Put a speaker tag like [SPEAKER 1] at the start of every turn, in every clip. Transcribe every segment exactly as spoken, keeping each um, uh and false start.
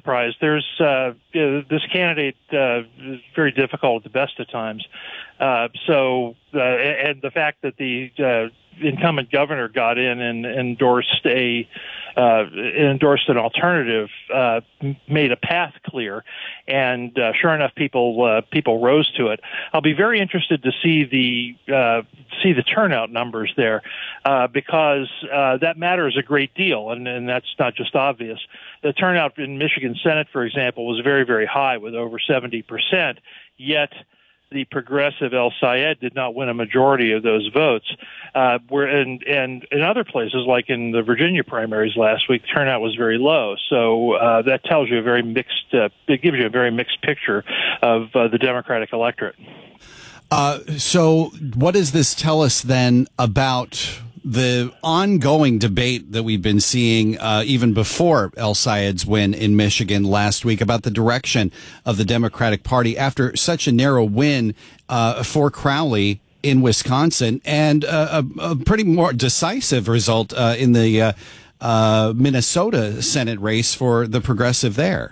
[SPEAKER 1] surprised. There's uh, this candidate uh, is very difficult at the best of times. Uh, so, uh, and the fact that the uh, incumbent governor got in and endorsed a uh, endorsed an alternative uh, made a path clear, and uh, sure enough, people uh, people rose to it. I'll be very interested to see the uh, see the turnout numbers there uh, because uh, that matters a great deal, and, and that's not just obvious. The turnout in Michigan Senate, for example, was very very high with over seventy percent, yet the progressive El Sayed did not win a majority of those votes. Uh, where and and in other places, like in the Virginia primaries last week, turnout was very low. So uh, that tells you a very mixed. Uh, it gives you a very mixed picture of uh, the Democratic electorate.
[SPEAKER 2] Uh, so, what does this tell us then about the ongoing debate that we've been seeing uh, even before El Sayed's win in Michigan last week about the direction of the Democratic Party after such a narrow win uh, for Crowley in Wisconsin and uh, a, a pretty more decisive result uh, in the uh, uh, Minnesota Senate race for the progressive there?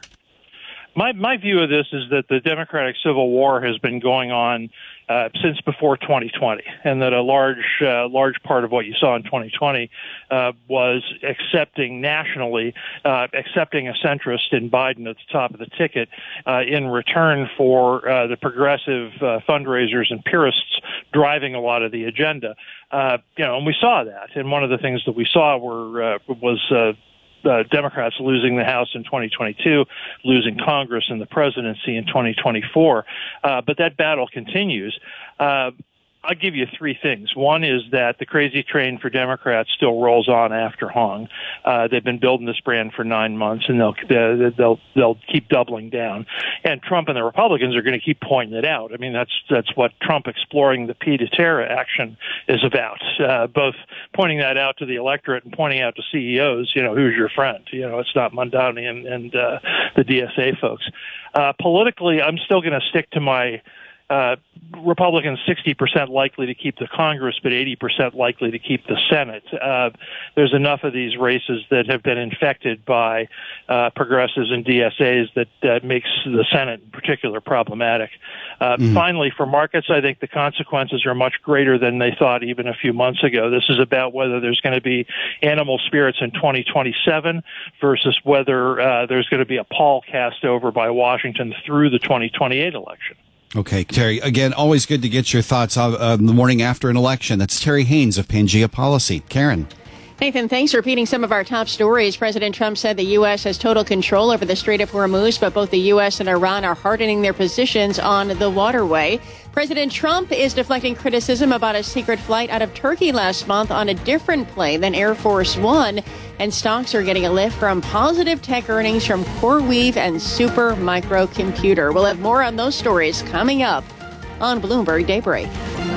[SPEAKER 1] My my view of this is that the Democratic Civil War has been going on uh, since before twenty twenty, and that a large uh, large part of what you saw in twenty twenty uh, was accepting nationally, uh, accepting a centrist in Biden at the top of the ticket uh, in return for uh, the progressive uh, fundraisers and purists driving a lot of the agenda. Uh, you know, and we saw that. And one of the things that we saw were uh, was uh, Uh, Democrats losing the House in twenty twenty-two, losing Congress and the presidency in twenty twenty-four. Uh, but that battle continues. Uh, I'll give you three things. One is that the crazy train for Democrats still rolls on after Hong. Uh, they've been building this brand for nine months, and they'll they'll they'll keep doubling down. And Trump and the Republicans are going to keep pointing it out. I mean, that's that's what Trump exploring the P to Terra action is about. Uh, both pointing that out to the electorate and pointing out to C E Os. You know, who's your friend? You know, it's not Mondani and, and uh, the D S A folks. Uh, politically, I'm still going to stick to my. Uh, Republicans sixty percent likely to keep the Congress, but eighty percent likely to keep the Senate. Uh, there's enough of these races that have been infected by uh, progressives and D S As that uh, makes the Senate in particular problematic. Uh, mm. Finally, for markets, I think the consequences are much greater than they thought even a few months ago. This is about whether there's going to be animal spirits in twenty twenty-seven versus whether uh, there's going to be a pall cast over by Washington through the twenty twenty-eight election.
[SPEAKER 2] Okay, Terry, again, always good to get your thoughts on uh, the morning after an election. That's Terry Haynes of Pangea Policy. Karen.
[SPEAKER 3] Nathan, thanks for repeating some of our top stories. President Trump said the U S has total control over the Strait of Hormuz, but both the U S and Iran are hardening their positions on the waterway. President Trump is deflecting criticism about a secret flight out of Turkey last month on a different plane than Air Force One, and stocks are getting a lift from positive tech earnings from CoreWeave and Super Microcomputer. We'll have more on those stories coming up on Bloomberg Daybreak.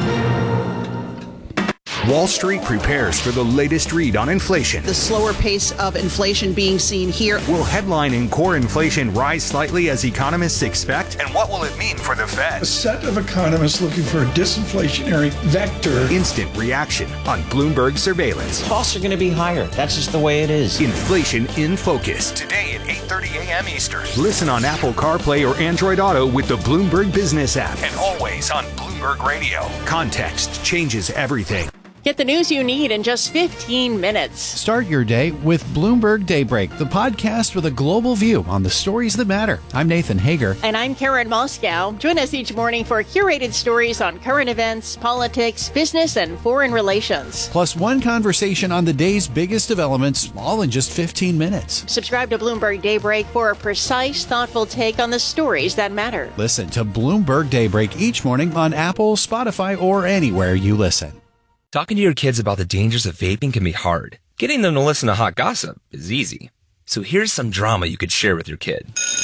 [SPEAKER 4] Wall Street prepares for the latest read on inflation.
[SPEAKER 5] The slower pace of inflation being seen here.
[SPEAKER 4] Will headline and core inflation rise slightly as economists expect? And what will it mean for the Fed?
[SPEAKER 6] A set of economists looking for a disinflationary vector.
[SPEAKER 4] Instant reaction on Bloomberg Surveillance.
[SPEAKER 7] Costs are going to be higher. That's just the way it is.
[SPEAKER 4] Inflation in Focus. Today at eight thirty a.m. Eastern. Listen on Apple CarPlay or Android Auto with the Bloomberg Business app. And always on Bloomberg Radio. Context changes everything.
[SPEAKER 3] Get the news you need in just fifteen minutes.
[SPEAKER 2] Start your day with Bloomberg Daybreak, the podcast with a global view on the stories that matter. I'm Nathan Hager.
[SPEAKER 3] And I'm Karen Moscow. Join us each morning for curated stories on current events, politics, business, and foreign relations.
[SPEAKER 2] Plus one conversation on the day's biggest developments, all in just fifteen minutes.
[SPEAKER 3] Subscribe to Bloomberg Daybreak for a precise, thoughtful take on the stories that matter.
[SPEAKER 2] Listen to Bloomberg Daybreak each morning on Apple, Spotify, or anywhere you listen.
[SPEAKER 8] Talking to your kids about the dangers of vaping can be hard. Getting them to listen to hot gossip is easy. So here's some drama you could share with your kid.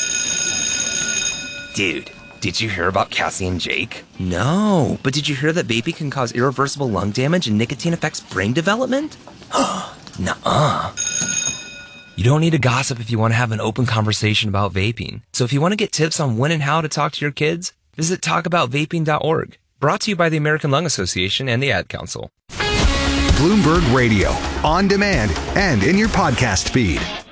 [SPEAKER 8] Dude, did you hear about Cassie and Jake? No, but did you hear that vaping can cause irreversible lung damage and nicotine affects brain development? Nuh-uh. You don't need to gossip if you want to have an open conversation about vaping. So if you want to get tips on when and how to talk to your kids, visit talk about vaping dot org. Brought to you by the American Lung Association and the Ad Council.
[SPEAKER 4] Bloomberg Radio, on demand and in your podcast feed.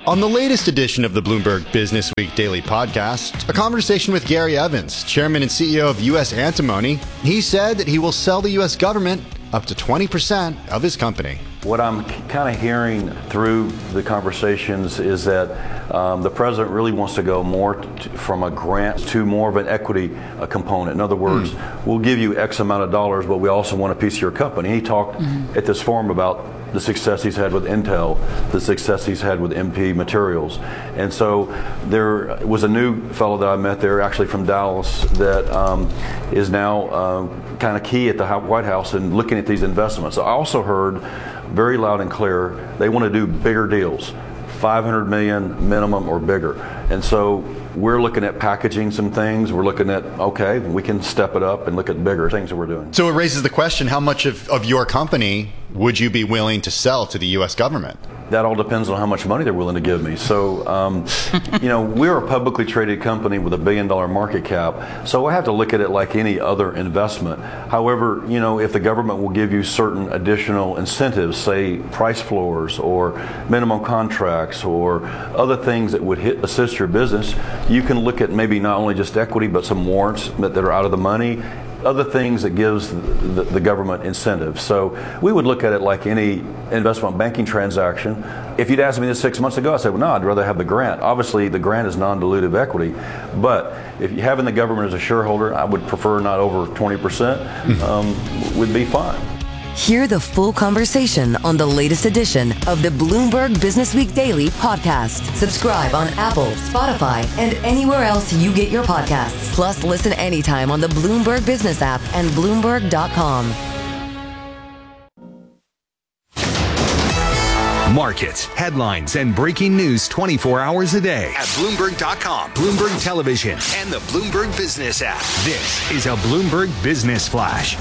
[SPEAKER 9] On the latest edition of the Bloomberg Business Week Daily Podcast, a conversation with Gary Evans, chairman and C E O of U S Antimony. He said that he will sell the U S government up to twenty percent of his company.
[SPEAKER 10] What I'm kind of hearing through the conversations is that um, the president really wants to go more t- from a grant to more of an equity uh, component. In other words, mm. we'll give you X amount of dollars, but we also want a piece of your company. He talked mm-hmm. at this forum about the success he's had with Intel, the success he's had with M P Materials. And so there was a new fellow that I met there, actually from Dallas, that um, is now uh, kind of key at the White House and looking at these investments. I also heard very loud and clear they want to do bigger deals, five hundred million minimum or bigger. And so we're looking at packaging some things. We're looking at, okay, we can step it up and look at bigger things that we're doing.
[SPEAKER 9] So it raises the question, how much of, of your company would you be willing to sell to the U S government?
[SPEAKER 10] That all depends on how much money they're willing to give me. So, um, you know, we're a publicly traded company with a billion dollar market cap. So I have to look at it like any other investment. However, you know, if the government will give you certain additional incentives, say price floors or minimum contracts or other things that would hit, assist your business, you can look at maybe not only just equity, but some warrants that, that are out of the money. Other things that gives the, the, the government incentives. So we would look at it like any investment banking transaction. If you'd asked me this six months ago, I said, well, no, I'd rather have the grant. Obviously, the grant is non-dilutive equity. But if you having the government as a shareholder, I would prefer not over twenty percent, um, would be fine.
[SPEAKER 11] Hear the full conversation on the latest edition of the Bloomberg Business Week Daily Podcast. Subscribe on Apple, Spotify, and anywhere else you get your podcasts. Plus, listen anytime on the Bloomberg Business app and Bloomberg dot com.
[SPEAKER 4] Markets, headlines, and breaking news twenty-four hours a day at Bloomberg dot com, Bloomberg Television, and the Bloomberg Business app. This is a Bloomberg Business Flash.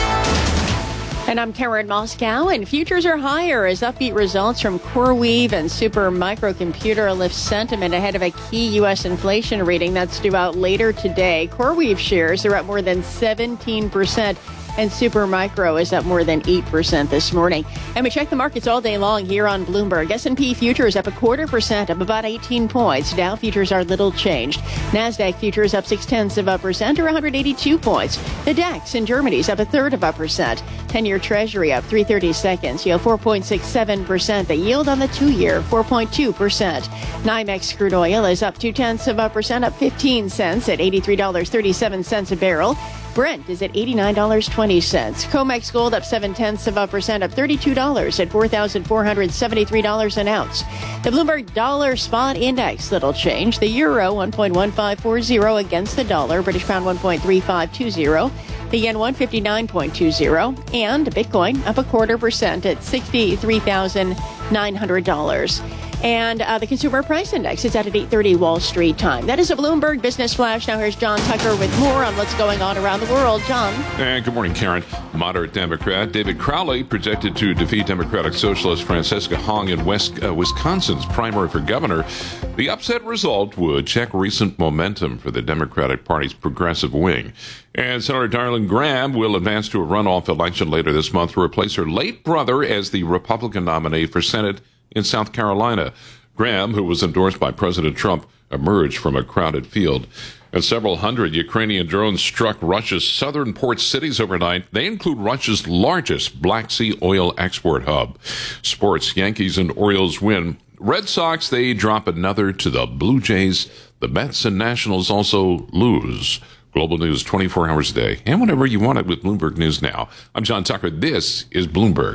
[SPEAKER 3] And I'm Karen Moscow, and futures are higher as upbeat results from CoreWeave and Super Microcomputer lift sentiment ahead of a key U S inflation reading that's due out later today. CoreWeave shares are up more than seventeen percent, and Super Micro is up more than eight percent this morning. And we check the markets all day long here on Bloomberg. S and P futures up a quarter percent, up about eighteen points. Dow futures are little changed. NASDAQ futures up six-tenths of a percent, or one hundred eighty-two points. The DAX in Germany is up a third of a percent. ten-year Treasury up three thirty-seconds, yield four point six seven percent. The yield on the two-year, four point two percent. NYMEX crude oil is up two-tenths of a percent, up fifteen cents at eighty-three dollars and thirty-seven cents a barrel. Brent is at eighty-nine dollars and twenty cents. COMEX gold up seven-tenths of a percent, up thirty-two dollars at four thousand four hundred seventy-three dollars an ounce. The Bloomberg Dollar Spot Index, little change. The euro, one point one five four zero against the dollar. British pound, one point three five two zero. The yen, one fifty-nine point two zero. And Bitcoin up a quarter percent at sixty-three thousand nine hundred dollars. And uh, the Consumer Price Index is at eight thirty Wall Street time. That is a Bloomberg Business Flash. Now here's John Tucker with more on what's going on around the world. John.
[SPEAKER 12] And good morning, Karen. Moderate Democrat David Crowley projected to defeat Democratic Socialist Francesca Hong in West, uh, Wisconsin's primary for governor. The upset result would check recent momentum for the Democratic Party's progressive wing. And Senator Darlene Graham will advance to a runoff election later this month to replace her late brother as the Republican nominee for Senate in South Carolina. Graham, who was endorsed by President Trump, emerged from a crowded field. And several hundred Ukrainian drones struck Russia's southern port cities overnight. They include Russia's largest Black Sea oil export hub. Sports, Yankees and Orioles win. Red Sox, they drop another to the Blue Jays. The Mets and Nationals also lose. Global news twenty-four hours a day, and whenever you want it with Bloomberg News Now. I'm John Tucker. This is Bloomberg.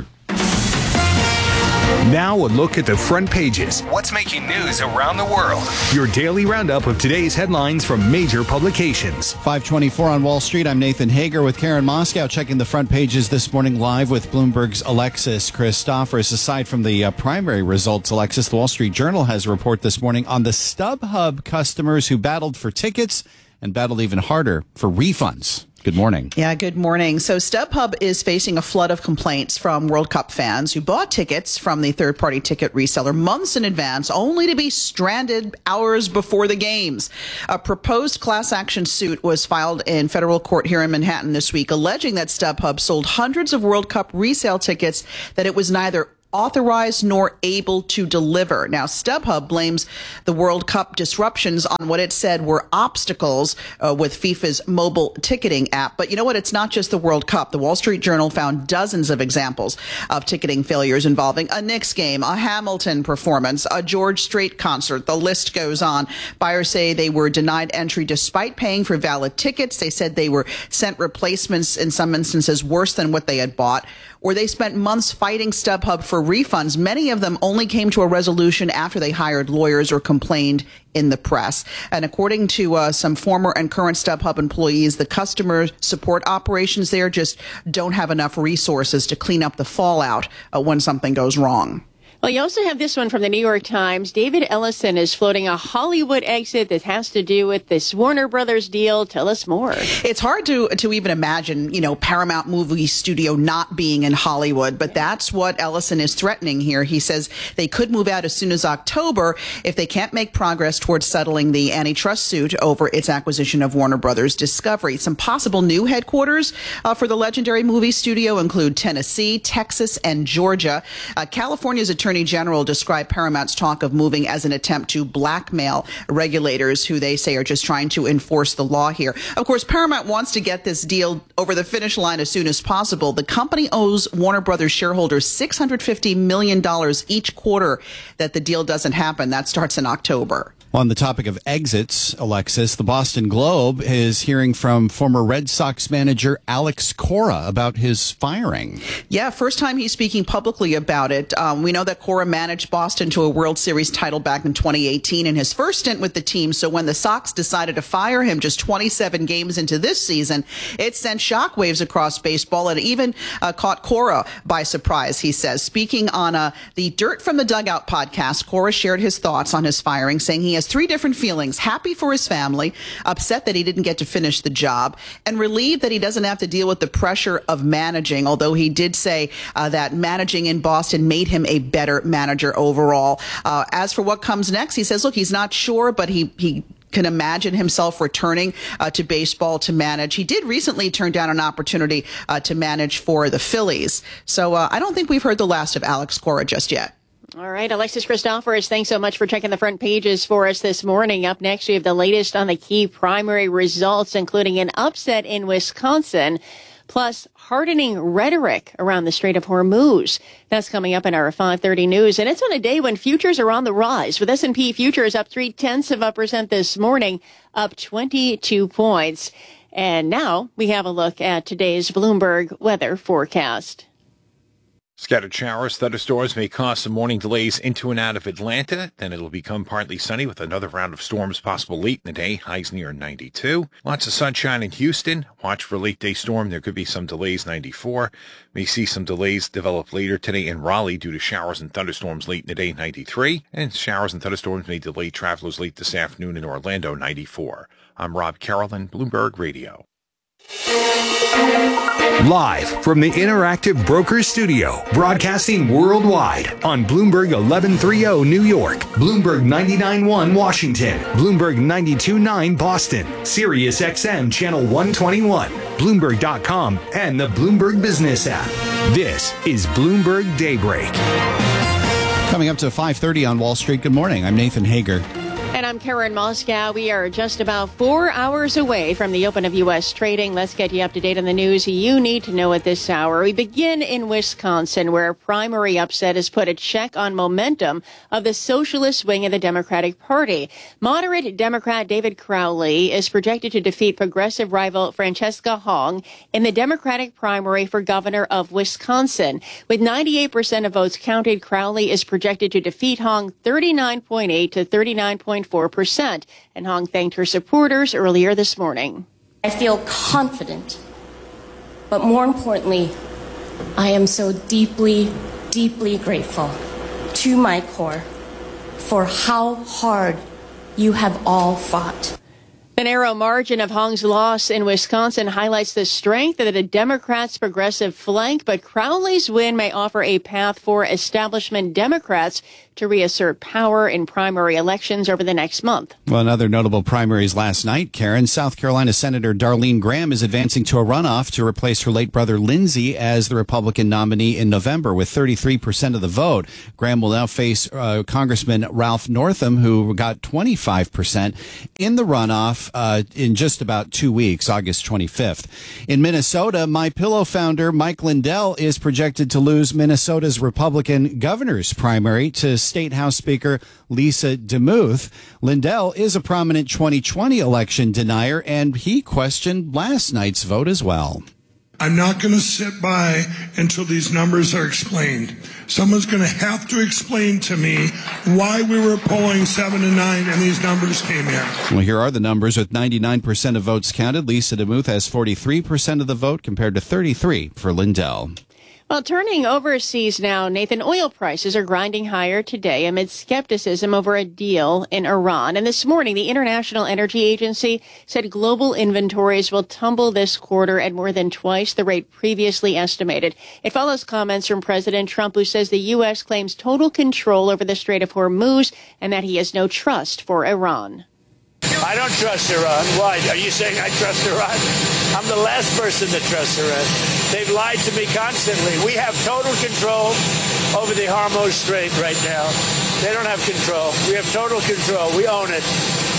[SPEAKER 4] Now a look at the front pages.
[SPEAKER 8] What's making news around the world?
[SPEAKER 4] Your daily roundup of today's headlines from major publications.
[SPEAKER 2] five twenty-four on Wall Street. I'm Nathan Hager with Karen Moscow, checking the front pages this morning live with Bloomberg's Alexis Christoforous. Aside from the uh, primary results, Alexis, the Wall Street Journal has a report this morning on the StubHub customers who battled for tickets and battled even harder for refunds. Good morning.
[SPEAKER 5] Yeah, good morning. So StubHub is facing a flood of complaints from World Cup fans who bought tickets from the third-party ticket reseller months in advance, only to be stranded hours before the games. A proposed class action suit was filed in federal court here in Manhattan this week, alleging that StubHub sold hundreds of World Cup resale tickets that it was neither authorized nor able to deliver. Now, StubHub blames the World Cup disruptions on what it said were obstacles uh, with FIFA's mobile ticketing app. But you know what? It's not just the World Cup. The Wall Street Journal found dozens of examples of ticketing failures involving a Knicks game, a Hamilton performance, a George Strait concert. The list goes on. Buyers say they were denied entry despite paying for valid tickets. They said they were sent replacements, in some instances worse than what they had bought, or they spent months fighting StubHub for refunds. Many of them only came to a resolution after they hired lawyers or complained in the press. And according to uh, some former and current StubHub employees, the customer support operations there just don't have enough resources to clean up the fallout uh, when something goes wrong.
[SPEAKER 3] Well, you also have this one from the New York Times. David Ellison is floating a Hollywood exit that has to do with this Warner Brothers deal. Tell us more.
[SPEAKER 5] It's hard to to even imagine, you know, Paramount Movie Studio not being in Hollywood, but that's what Ellison is threatening here. He says they could move out as soon as October if they can't make progress towards settling the antitrust suit over its acquisition of Warner Brothers Discovery. Some possible new headquarters uh, for the legendary movie studio include Tennessee, Texas, and Georgia. Uh, California's attorney Attorney General described Paramount's talk of moving as an attempt to blackmail regulators who they say are just trying to enforce the law here. Of course, Paramount wants to get this deal over the finish line as soon as possible. The company owes Warner Brothers shareholders six hundred fifty million dollars each quarter that the deal doesn't happen. That starts in October.
[SPEAKER 2] On the topic of exits, Alexis, the Boston Globe is hearing from former Red Sox manager Alex Cora about his firing.
[SPEAKER 5] Yeah, first time he's speaking publicly about it. Um, we know that Cora managed Boston to a World Series title back in twenty eighteen in his first stint with the team. So when the Sox decided to fire him just twenty-seven games into this season, it sent shockwaves across baseball and even uh, caught Cora by surprise, he says. Speaking on uh, the Dirt from the Dugout podcast, Cora shared his thoughts on his firing, saying he has three different feelings: happy for his family, upset that he didn't get to finish the job, and relieved that he doesn't have to deal with the pressure of managing, although he did say uh, that managing in Boston made him a better manager overall. Uh, as for what comes next, he says, look, he's not sure, but he he can imagine himself returning uh, to baseball to manage. He did recently turn down an opportunity uh, to manage for the Phillies. So uh, I don't think we've heard the last of Alex Cora just yet.
[SPEAKER 3] All right, Alexis Christoforous, thanks so much for checking the front pages for us this morning. Up next, we have the latest on the key primary results, including an upset in Wisconsin, plus hardening rhetoric around the Strait of Hormuz. That's coming up in our five thirty news. And it's on a day when futures are on the rise, with S and P futures up three-tenths of a percent this morning, up twenty-two points. And now we have a look at today's Bloomberg weather forecast.
[SPEAKER 13] Scattered showers, thunderstorms may cause some morning delays into and out of Atlanta. Then it'll become partly sunny with another round of storms possible late in the day, highs near ninety-two. Lots of sunshine in Houston. Watch for a late day storm. There could be some delays, ninety-four. May see some delays develop later today in Raleigh due to showers and thunderstorms late in the day, ninety-three. And showers and thunderstorms may delay travelers late this afternoon in Orlando, ninety-four. I'm Rob Carolyn, Bloomberg Radio.
[SPEAKER 4] Live from the Interactive Brokers Studio, broadcasting worldwide on Bloomberg eleven thirty New York, Bloomberg ninety-nine point one Washington, Bloomberg ninety-two point nine Boston, Sirius X M Channel one twenty-one, Bloomberg dot com, and the Bloomberg Business app. This is Bloomberg Daybreak.
[SPEAKER 2] Coming up to five thirty on Wall Street. Good morning. I'm Nathan Hager.
[SPEAKER 3] And I'm Karen Moscow. We are just about four hours away from the open of U S trading. Let's get you up to date on the news you need to know at this hour. We begin in Wisconsin, where a primary upset has put a check on momentum of the socialist wing of the Democratic Party. Moderate Democrat David Crowley is projected to defeat progressive rival Francesca Hong in the Democratic primary for governor of Wisconsin. With ninety-eight percent of votes counted, Crowley is projected to defeat Hong thirty-nine point eight to thirty-nine point four percent, and Hong thanked her supporters earlier this morning.
[SPEAKER 14] I feel confident, but more importantly, I am so deeply, deeply grateful to my core for how hard you have all fought.
[SPEAKER 3] The narrow margin of Hong's loss in Wisconsin highlights the strength of the Democrats' progressive flank, but Crowley's win may offer a path for establishment Democrats to reassert power in primary elections over the next month.
[SPEAKER 2] Well, another notable primaries last night, Karen. South Carolina Senator Darlene Graham is advancing to a runoff to replace her late brother Lindsey as the Republican nominee in November with thirty-three percent of the vote. Graham will now face uh, Congressman Ralph Northam, who got twenty-five percent in the runoff uh, in just about two weeks, August twenty-fifth. In Minnesota, MyPillow founder Mike Lindell is projected to lose Minnesota's Republican governor's primary to State House Speaker Lisa DeMuth. Lindell is a prominent twenty twenty election denier, and he questioned last night's vote as well.
[SPEAKER 6] I'm not going to sit by until these numbers are explained. Someone's going to have to explain to me why we were polling seven to nine and these numbers came in.
[SPEAKER 2] Well, here are the numbers. With ninety-nine percent of votes counted, Lisa DeMuth has forty-three percent of the vote compared to thirty-three for Lindell.
[SPEAKER 3] Well, turning overseas now, Nathan, oil prices are grinding higher today amid skepticism over a deal in Iran. And this morning, the International Energy Agency said global inventories will tumble this quarter at more than twice the rate previously estimated. It follows comments from President Trump, who says the U S claims total control over the Strait of Hormuz and that he has no trust for Iran.
[SPEAKER 15] I don't trust Iran. Why? Are you saying I trust Iran? I'm the last person to trust Iran. They've lied to me constantly. We have total control over the Hormuz Strait right now. They don't have control. We have total control. We own it.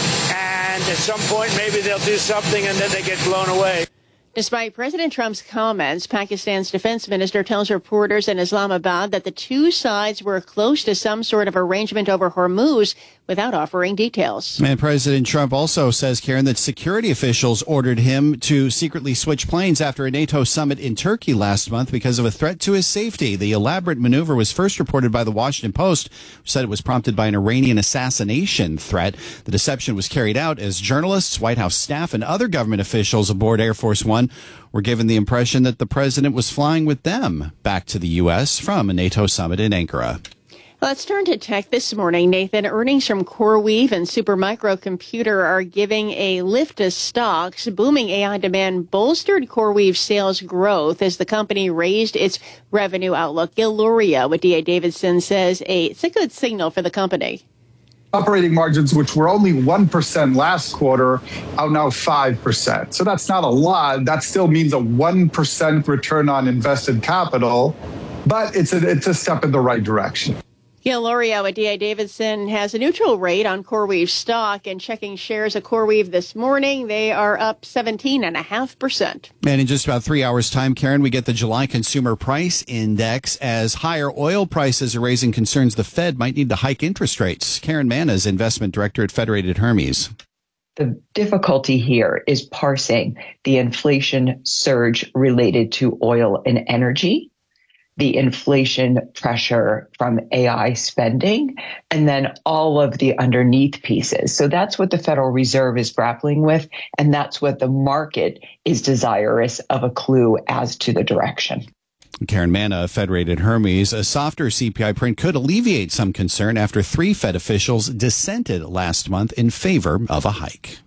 [SPEAKER 15] And at some point, maybe they'll do something and then they get blown away.
[SPEAKER 3] Despite President Trump's comments, Pakistan's defense minister tells reporters in Islamabad that the two sides were close to some sort of arrangement over Hormuz without offering details.
[SPEAKER 2] And President Trump also says, Karen, that security officials ordered him to secretly switch planes after a NATO summit in Turkey last month because of a threat to his safety. The elaborate maneuver was first reported by the Washington Post, which said it was prompted by an Iranian assassination threat. The deception was carried out as journalists, White House staff, and other government officials aboard Air Force One were given the impression that the president was flying with them back to the U S from a NATO summit in Ankara.
[SPEAKER 3] Let's turn to tech this morning. Nathan, earnings from CoreWeave and Supermicro Computer are giving a lift to stocks. Booming A I demand bolstered CoreWeave sales growth as the company raised its revenue outlook. Gil Luria with D A Davidson says a, it's a good signal for the company.
[SPEAKER 16] Operating margins, which were only one percent last quarter, are now five percent. So that's not a lot. That still means a one percent return on invested capital, but it's a, it's a step in the right direction.
[SPEAKER 3] Gil Luria at D A Davidson has a neutral rate on CoreWeave stock, and checking shares of CoreWeave this morning, they are up seventeen point five percent.
[SPEAKER 2] And in just about three hours' time, Karen, we get the July Consumer Price Index as higher oil prices are raising concerns the Fed might need to hike interest rates. Karen Manna is investment director at Federated Hermes.
[SPEAKER 17] The difficulty here is parsing the inflation surge related to oil and energy, the inflation pressure from A I spending, and then all of the underneath pieces. So that's what the Federal Reserve is grappling with, and that's what the market is desirous of a clue as to the direction.
[SPEAKER 2] Karen Manna, Federated Hermes. A softer C P I print could alleviate some concern after three Fed officials dissented last month in favor of a hike.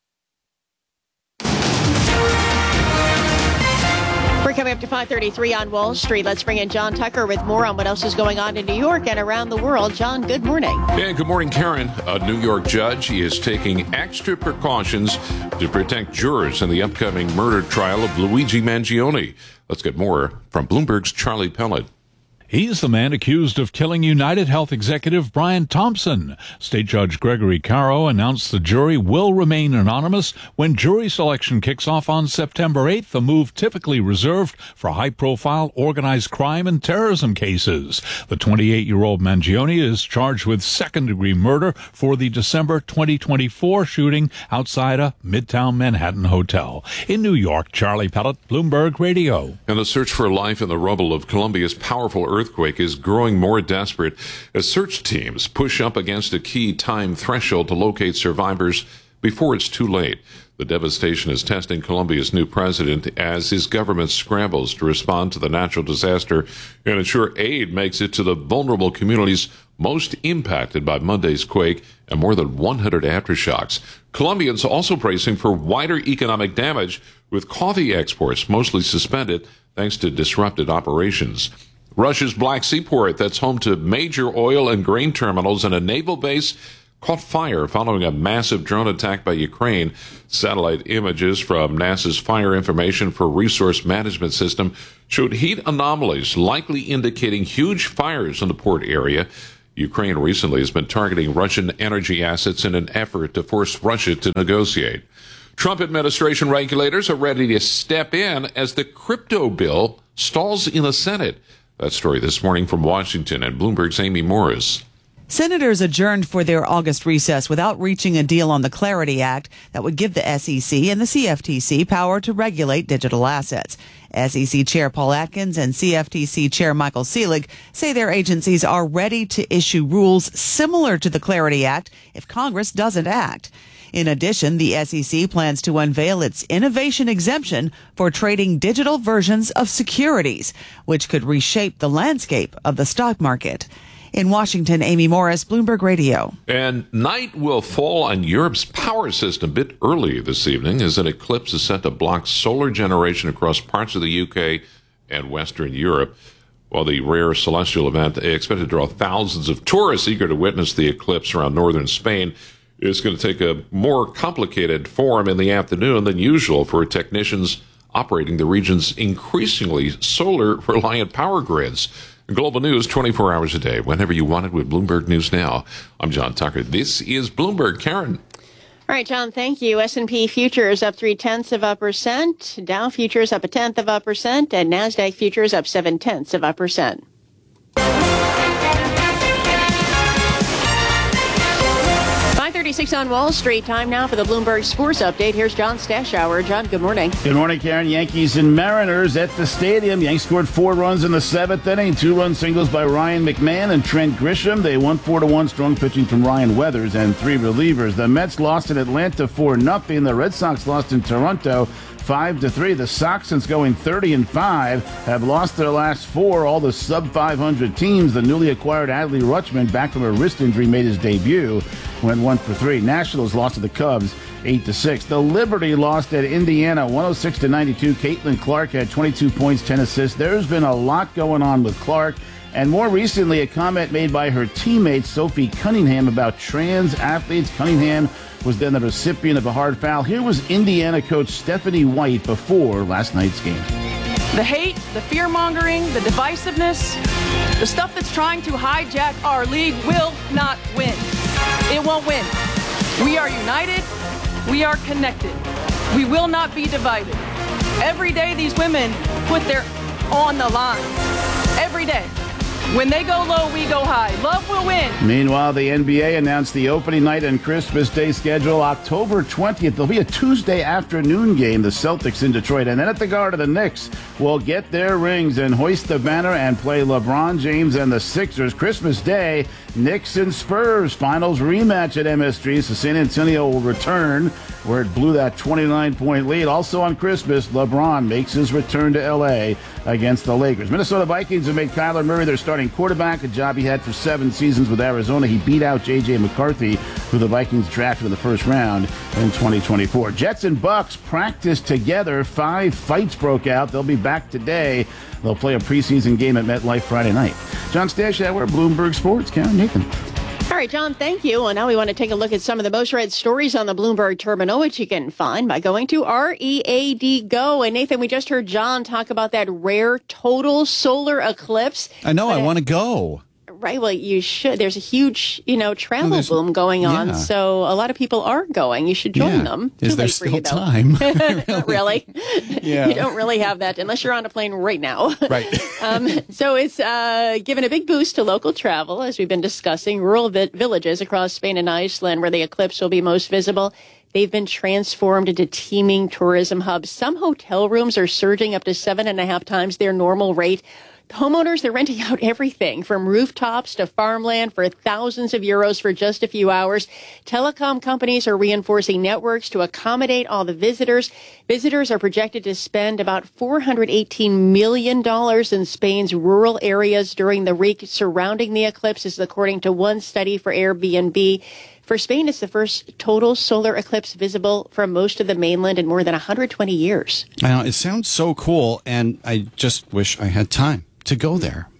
[SPEAKER 3] We're coming up to five thirty-three on Wall Street. Let's bring in John Tucker with more on what else is going on in New York and around the world. John, good morning.
[SPEAKER 12] Yeah, good morning, Karen. A New York judge is taking extra precautions to protect jurors in the upcoming murder trial of Luigi Mangione. Let's get more from Bloomberg's Charlie Pellet.
[SPEAKER 18] He's the man accused of killing United Health executive Brian Thompson. State Judge Gregory Caro announced the jury will remain anonymous when jury selection kicks off on September eighth, a move typically reserved for high-profile organized crime and terrorism cases. The twenty-eight-year-old Mangione is charged with second-degree murder for the December twenty twenty-four shooting outside a Midtown Manhattan hotel. In New York, Charlie Pellet, Bloomberg Radio.
[SPEAKER 12] And the search for life in the rubble of Colombia's powerful earthquake earthquake is growing more desperate as search teams push up against a key time threshold to locate survivors before it's too late. The devastation is testing Colombia's new president as his government scrambles to respond to the natural disaster and ensure aid makes it to the vulnerable communities most impacted by Monday's quake and more than one hundred aftershocks. Colombians also bracing for wider economic damage, with coffee exports mostly suspended thanks to disrupted operations. Russia's Black Sea port, that's home to major oil and grain terminals and a naval base, caught fire following a massive drone attack by Ukraine. Satellite images from NASA's Fire Information for Resource Management System showed heat anomalies likely indicating huge fires in the port area. Ukraine recently has been targeting Russian energy assets in an effort to force Russia to negotiate. Trump administration regulators are ready to step in as the crypto bill stalls in the Senate. That story this morning from Washington and Bloomberg's Amy Morris.
[SPEAKER 19] Senators adjourned for their August recess without reaching a deal on the Clarity Act that would give the S E C and the C F T C power to regulate digital assets. S E C Chair Paul Atkins and C F T C Chair Michael Seelig say their agencies are ready to issue rules similar to the Clarity Act if Congress doesn't act. In addition, the S E C plans to unveil its innovation exemption for trading digital versions of securities, which could reshape the landscape of the stock market. In Washington, Amy Morris, Bloomberg Radio.
[SPEAKER 12] And night will fall on Europe's power system a bit early this evening as an eclipse is set to block solar generation across parts of the U K and Western Europe. While the rare celestial event expected to draw thousands of tourists eager to witness the eclipse around northern Spain, it's going to take a more complicated form in the afternoon than usual for technicians operating the region's increasingly solar-reliant power grids. Global news twenty-four hours a day, whenever you want it with Bloomberg News Now. I'm John Tucker. This is Bloomberg. Karen.
[SPEAKER 3] All right, John, thank you. S and P futures up three-tenths of a percent. Dow futures up a tenth of a percent. And NASDAQ futures up seven-tenths of a percent. five thirty-six on Wall Street. Time now for the Bloomberg Sports Update. Here's John Stashower. John, good morning.
[SPEAKER 20] Good morning, Karen. Yankees and Mariners at the stadium. Yanks scored four runs in the seventh inning. Two-run singles by Ryan McMahon and Trent Grisham. They won four to one. Strong pitching from Ryan Weathers and three relievers. The Mets lost in Atlanta four nothing. The Red Sox lost in Toronto five to three. The Sox, since going thirty and five, have lost their last four. All the sub five hundred teams. The newly acquired Adley Rutschman, back from a wrist injury, made his debut. Went one for three. Nationals lost to the Cubs eight to six. The Liberty lost at Indiana one oh six to ninety-two. Caitlin Clark had twenty-two points, ten assists. There's been a lot going on with Clark. And more recently, a comment made by her teammate Sophie Cunningham about trans athletes. Cunningham was then the recipient of a hard foul. Here was Indiana coach Stephanie White before last night's game.
[SPEAKER 21] The hate, the fear-mongering, the divisiveness, the stuff that's trying to hijack our league will not win. It won't win. We are united. We are connected. We will not be divided. Every day these women put their on the line. Every day. When they go low, we go high. Love will win.
[SPEAKER 20] Meanwhile, the N B A announced the opening night and Christmas Day schedule, October twentieth. There'll be a Tuesday afternoon game, the Celtics in Detroit. And then at the Garden, the Knicks will get their rings and hoist the banner and play LeBron James and the Sixers. Christmas Day, Knicks and Spurs finals rematch at M S G. So San Antonio will return where it blew that twenty-nine point lead. Also on Christmas, LeBron makes his return to L A against the Lakers. Minnesota Vikings have made Kyler Murray their starting quarterback, a job he had for seven seasons with Arizona. He beat out J J McCarthy, who the Vikings drafted in the first round in twenty twenty-four. Jets and Bucks practiced together. Five fights broke out. They'll be back today. They'll play a preseason game at MetLife Friday night. John Stashower, Bloomberg Sports. Karen Nathan.
[SPEAKER 3] All right, John, thank you. And now we want to take a look at some of the most read stories on the Bloomberg Terminal, which you can find by going to R E A D Go. And Nathan, we just heard John talk about that rare total solar eclipse.
[SPEAKER 2] I know, I want to go.
[SPEAKER 3] Right, well, you should. There's a huge, you know, travel well, boom going on, yeah. So a lot a lot of people are going. You should join yeah. them.
[SPEAKER 2] Is
[SPEAKER 3] Too
[SPEAKER 2] there
[SPEAKER 3] late
[SPEAKER 2] still
[SPEAKER 3] for you,
[SPEAKER 2] time?
[SPEAKER 3] Not really.
[SPEAKER 2] Yeah.
[SPEAKER 3] You don't really have that unless you're on a plane right now.
[SPEAKER 2] Right.
[SPEAKER 3] um, so it's uh, given a big boost to local travel, as we've been discussing. Rural vi- villages across Spain and Iceland, where the eclipse will be most visible, they've been transformed into teeming tourism hubs. Some hotel rooms are surging up to seven and a half times their normal rate. Homeowners, they're renting out everything from rooftops to farmland for thousands of euros for just a few hours. Telecom companies are reinforcing networks to accommodate all the visitors. Visitors are projected to spend about four hundred eighteen million dollars in Spain's rural areas during the week surrounding the eclipse, this is according to one study for Airbnb. For Spain, it's the first total solar eclipse visible from most of the mainland in more than one hundred twenty years.
[SPEAKER 2] I know, it sounds so cool, and I just wish I had time to go there.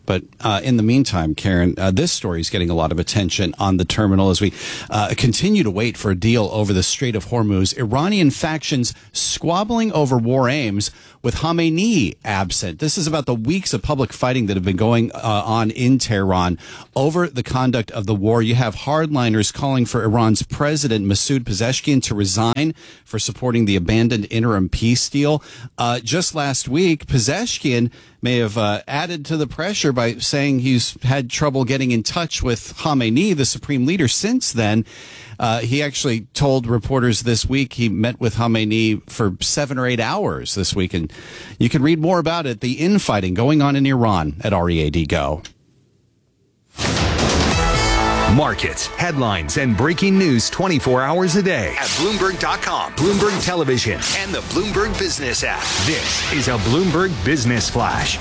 [SPEAKER 2] But uh, in the meantime, Karen, uh, this story is getting a lot of attention on the terminal as we uh, continue to wait for a deal over the Strait of Hormuz. Iranian factions squabbling over war aims with Khamenei absent. This is about the weeks of public fighting that have been going uh, on in Tehran over the conduct of the war. You have hardliners calling for Iran's president, Masoud Pezeshkian, to resign for supporting the abandoned interim peace deal. Uh, just last week, Pezeshkian may have uh, added to the pressure by saying he's had trouble getting in touch with Khamenei, the supreme leader, since then. Uh, he actually told reporters this week he met with Khamenei for seven or eight hours this week. And you can read more about it, the infighting going on in Iran at R E A D Go.
[SPEAKER 4] Markets, headlines, and breaking news twenty-four hours a day at Bloomberg dot com, Bloomberg Television, and the Bloomberg Business app. This is a Bloomberg Business Flash.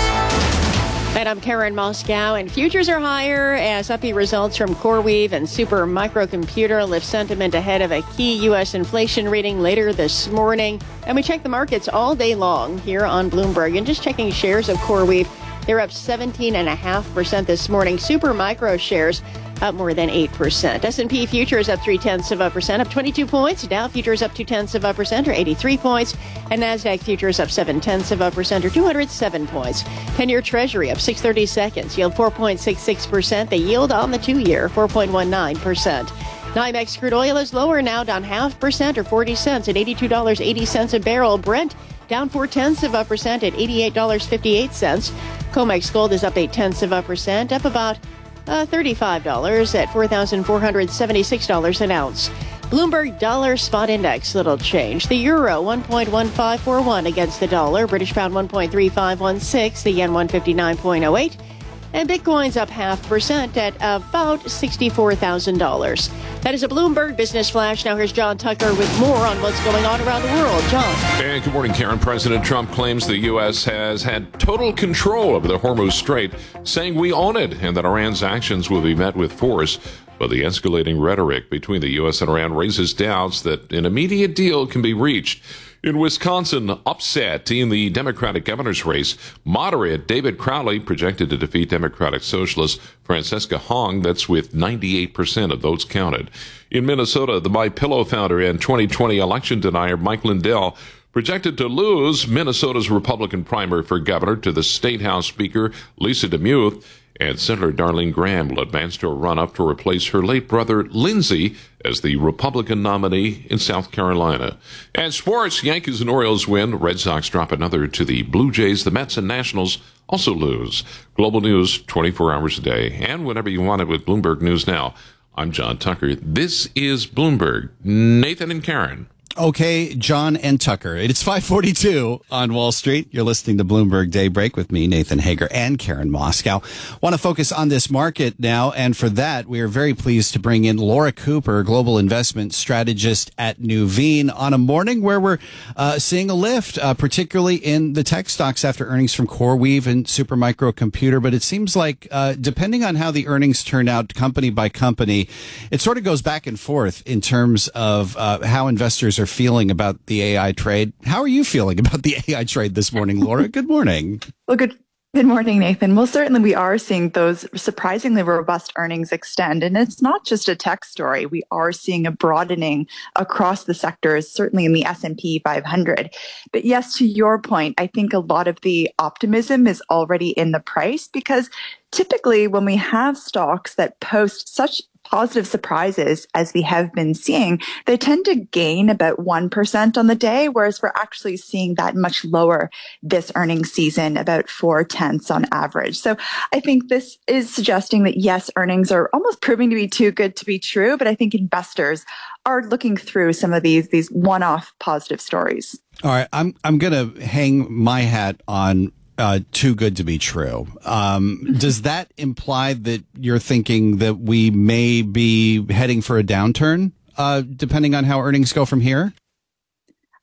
[SPEAKER 3] And I'm Karen Moscow, and futures are higher as upbeat results from CoreWeave and Super Microcomputer lift sentiment ahead of a key U S inflation reading later this morning. And we check the markets all day long here on Bloomberg. And just checking shares of CoreWeave, they're up seventeen point five percent this morning. Super Micro shares up more than eight percent. S and P futures up three-tenths of a percent, up twenty-two points. Dow futures up two-tenths of a percent, or eighty-three points. And NASDAQ futures up seven-tenths of a percent, or two hundred seven points. ten-year Treasury up six thirty-seconds, yield four point six six percent. The yield on the two-year, four point one nine percent. NYMEX crude oil is lower now, down half percent, or forty cents at eighty-two dollars and eighty cents a barrel. Brent down four-tenths of a percent at eighty-eight dollars and fifty-eight cents. COMEX gold is up eight-tenths of a percent, up about Uh, thirty-five dollars at four thousand four hundred seventy-six dollars an ounce. Bloomberg Dollar Spot Index, little change. The euro, one point one five four one against the dollar. British pound, one point three five one six. The yen, one fifty-nine point oh eight. And Bitcoin's up half percent at about sixty-four thousand dollars. That is a Bloomberg Business Flash. Now here's John Tucker with more on what's going on around the world. John.
[SPEAKER 12] And good morning, Karen. President Trump claims the U S has had total control over the Hormuz Strait, saying we own it and that Iran's actions will be met with force. But the escalating rhetoric between the U S and Iran raises doubts that an immediate deal can be reached. In Wisconsin, upset in the Democratic governor's race, moderate David Crowley projected to defeat Democratic Socialist Francesca Hong. That's with ninety-eight percent of votes counted. In Minnesota, the MyPillow founder and twenty twenty election denier Mike Lindell projected to lose Minnesota's Republican primary for governor to the State House Speaker Lisa DeMuth. And Senator Darlene Graham will advance to a run-up to replace her late brother Lindsey as the Republican nominee in South Carolina. And sports, Yankees and Orioles win. Red Sox drop another to the Blue Jays. The Mets and Nationals also lose. Global news twenty-four hours a day. And whenever you want it with Bloomberg News Now. I'm John Tucker. This is Bloomberg. Nathan and Karen.
[SPEAKER 2] Okay, John and Tucker. It's five forty-two on Wall Street. You're listening to Bloomberg Daybreak with me, Nathan Hager, and Karen Moscow. Want to focus on this market now, and for that, we are very pleased to bring in Laura Cooper, global investment strategist at Nuveen, on a morning where we're uh, seeing a lift, uh, particularly in the tech stocks after earnings from CoreWeave and Super Microcomputer. But it seems like, uh, depending on how the earnings turn out company by company, it sort of goes back and forth in terms of uh, how investors are feeling about the A I trade. How are you feeling about the A I trade this morning, Laura? Good morning.
[SPEAKER 1] Well, good good morning, Nathan. Well, certainly we are seeing those surprisingly robust earnings extend. And it's not just a tech story. We are seeing a broadening across the sectors, certainly in the S and P five hundred. But yes, to your point, I think a lot of the optimism is already in the price, because typically when we have stocks that post such positive surprises as we have been seeing, they tend to gain about one percent on the day, whereas we're actually seeing that much lower this earnings season, about four tenths on average. So I think this is suggesting that, yes, earnings are almost proving to be too good to be true, but I think investors are looking through some of these, these one-off positive stories.
[SPEAKER 2] All right, I'm, I'm going to hang my hat on Uh, too good to be true. Um, does that imply that you're thinking that we may be heading for a downturn, uh, depending on how earnings go from here?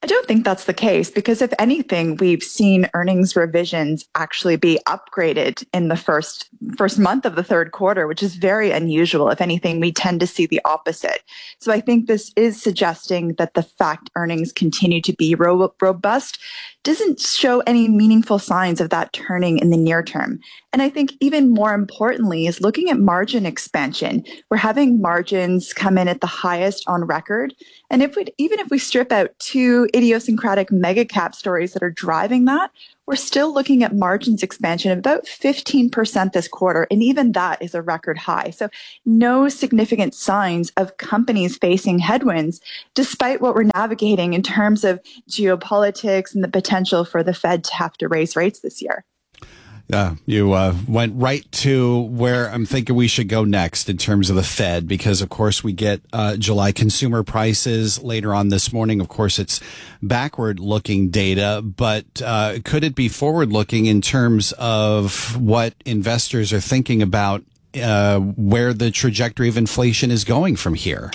[SPEAKER 1] I don't think that's the case because if anything, we've seen earnings revisions actually be upgraded in the first first month of the third quarter, which is very unusual. If anything, we tend to see the opposite. So I think this is suggesting that the fact earnings continue to be ro- robust doesn't show any meaningful signs of that turning in the near term. And I think even more importantly is looking at margin expansion. We're having margins come in at the highest on record. And if we even if we strip out two idiosyncratic mega cap stories that are driving that, we're still looking at margins expansion of about fifteen percent this quarter. And even that is a record high. So no significant signs of companies facing headwinds, despite what we're navigating in terms of geopolitics and the potential for the Fed to have to raise rates this year.
[SPEAKER 2] Yeah, you uh, went right to where I'm thinking we should go next in terms of the Fed, because, of course, we get uh, July consumer prices later on this morning. Of course, it's backward-looking data, but uh, could it be forward-looking in terms of what investors are thinking about uh, where the trajectory of inflation is going from here?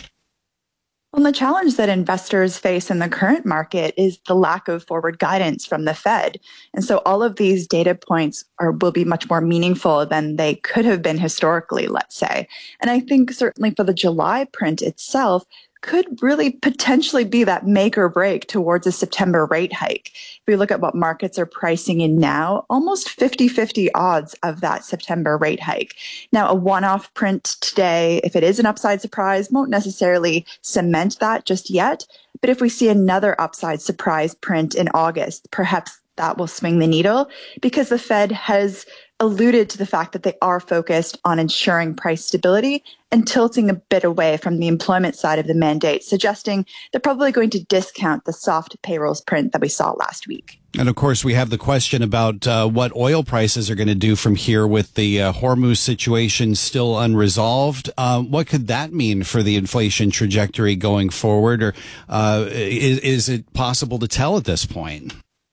[SPEAKER 1] Well, the challenge that investors face in the current market is the lack of forward guidance from the Fed. And so all of these data points are will be much more meaningful than they could have been historically, let's say. And I think certainly for the July print itself, could really potentially be that make or break towards a September rate hike. If we look at what markets are pricing in now, almost fifty-fifty odds of that September rate hike. Now, a one-off print today, if it is an upside surprise, won't necessarily cement that just yet. But if we see another upside surprise print in August, perhaps that will swing the needle, because the Fed has alluded to the fact that they are focused on ensuring price stability and tilting a bit away from the employment side of the mandate, suggesting they're probably going to discount the soft payrolls print that we saw last week.
[SPEAKER 2] And of course, we have the question about uh, what oil prices are going to do from here with the uh, Hormuz situation still unresolved. Uh, what could that mean for the inflation trajectory going forward? Or uh, is, is it possible to tell at this point?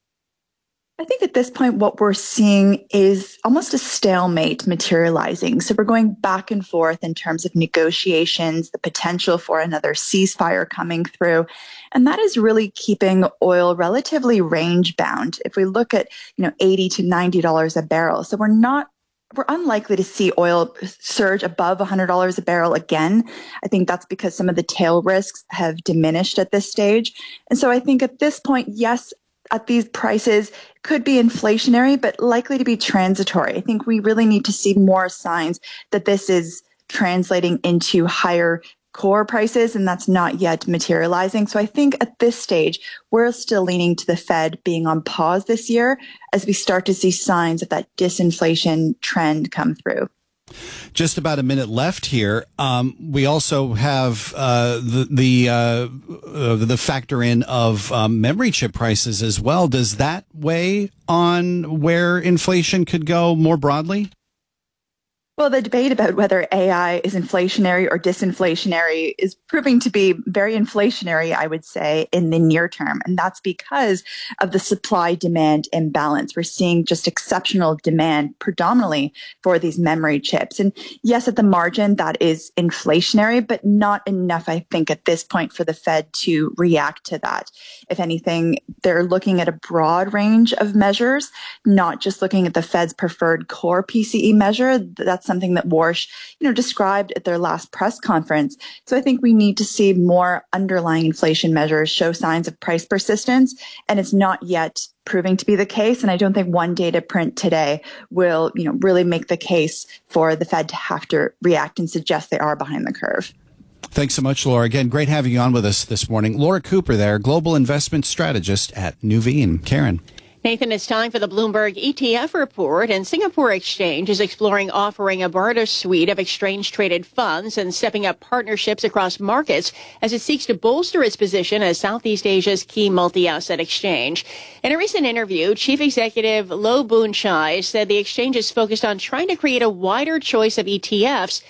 [SPEAKER 1] I think at this point, what we're seeing is almost a stalemate materializing. So we're going back and forth in terms of negotiations, the potential for another ceasefire coming through. And that is really keeping oil relatively range bound. If we look at, you know, eighty to ninety dollars a barrel. So we're not We're unlikely to see oil surge above one hundred dollars a barrel again. I think that's because some of the tail risks have diminished at this stage. And so I think at this point, yes, at these prices could be inflationary, but likely to be transitory. I think we really need to see more signs that this is translating into higher core prices, and that's not yet materializing. So I think at this stage, we're still leaning to the Fed being on pause this year as we start to see signs of that disinflation trend come through.
[SPEAKER 2] Just about a minute left here. Um, we also have uh, the the uh, uh, the factor in of um, memory chip prices as well. Does that weigh on where inflation could go more broadly?
[SPEAKER 1] Well, the debate about whether A I is inflationary or disinflationary is proving to be very inflationary, I would say, in the near term. And that's because of the supply-demand imbalance. We're seeing just exceptional demand predominantly for these memory chips. And yes, at the margin, that is inflationary, but not enough, I think, at this point for the Fed to react to that. If anything, they're looking at a broad range of measures, not just looking at the Fed's preferred core P C E measure. That's something that Warsh, you know, described at their last press conference. So I think we need to see more underlying inflation measures show signs of price persistence, and it's not yet proving to be the case. And I don't think one data print today will, you know, really make the case for the Fed to have to react and suggest they are behind the curve.
[SPEAKER 2] Thanks so much, Laura. Again, great having you on with us this morning. Laura Cooper there, global investment strategist at Nuveen. Karen.
[SPEAKER 3] Nathan, it's time for the Bloomberg E T F report, and Singapore Exchange is exploring offering a broader suite of exchange-traded funds and stepping up partnerships across markets as it seeks to bolster its position as Southeast Asia's key multi-asset exchange. In a recent interview, Chief Executive Loh Boon Chye said the exchange is focused on trying to create a wider choice of E T Fs,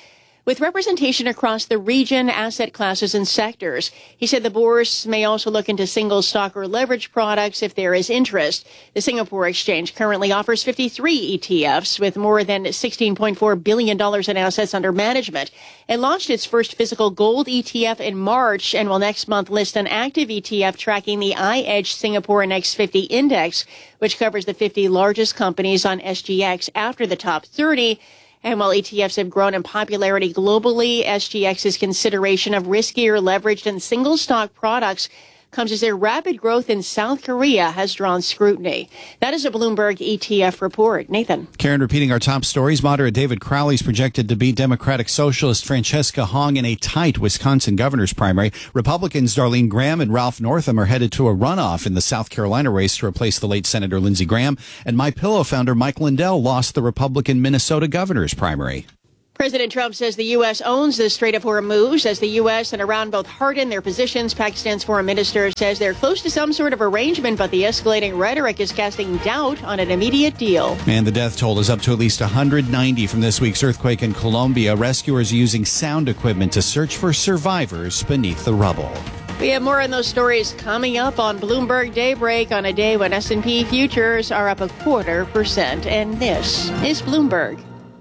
[SPEAKER 3] with representation across the region, asset classes, and sectors. He said the bourse may also look into single stock or leverage products if there is interest. The Singapore Exchange currently offers fifty-three E T Fs with more than sixteen point four billion dollars in assets under management. It launched its first physical gold E T F in March and will next month list an active E T F tracking the iEdge Singapore Next fifty Index, which covers the fifty largest companies on S G X after the top thirty. And while E T Fs have grown in popularity globally, S G X's consideration of riskier leveraged and single stock products comes as their rapid growth in South Korea has drawn scrutiny. That is a Bloomberg E T F report. Nathan.
[SPEAKER 2] Karen, repeating our top stories, moderate David Crowley is projected to beat Democratic Socialist Francesca Hong in a tight Wisconsin governor's primary. Republicans Darlene Graham and Ralph Northam are headed to a runoff in the South Carolina race to replace the late Senator Lindsey Graham. And MyPillow founder Mike Lindell lost the Republican Minnesota governor's primary.
[SPEAKER 3] President Trump says the U S owns the Strait of Hormuz. As the U S and Iran both harden their positions, Pakistan's foreign minister says they're close to some sort of arrangement, but the escalating rhetoric is casting doubt on an immediate deal.
[SPEAKER 2] And the death toll is up to at least one hundred ninety from this week's earthquake in Colombia. Rescuers using sound equipment to search for survivors beneath the rubble.
[SPEAKER 3] We have more on those stories coming up on Bloomberg Daybreak on a day when S and P futures are up a quarter percent. And this is Bloomberg.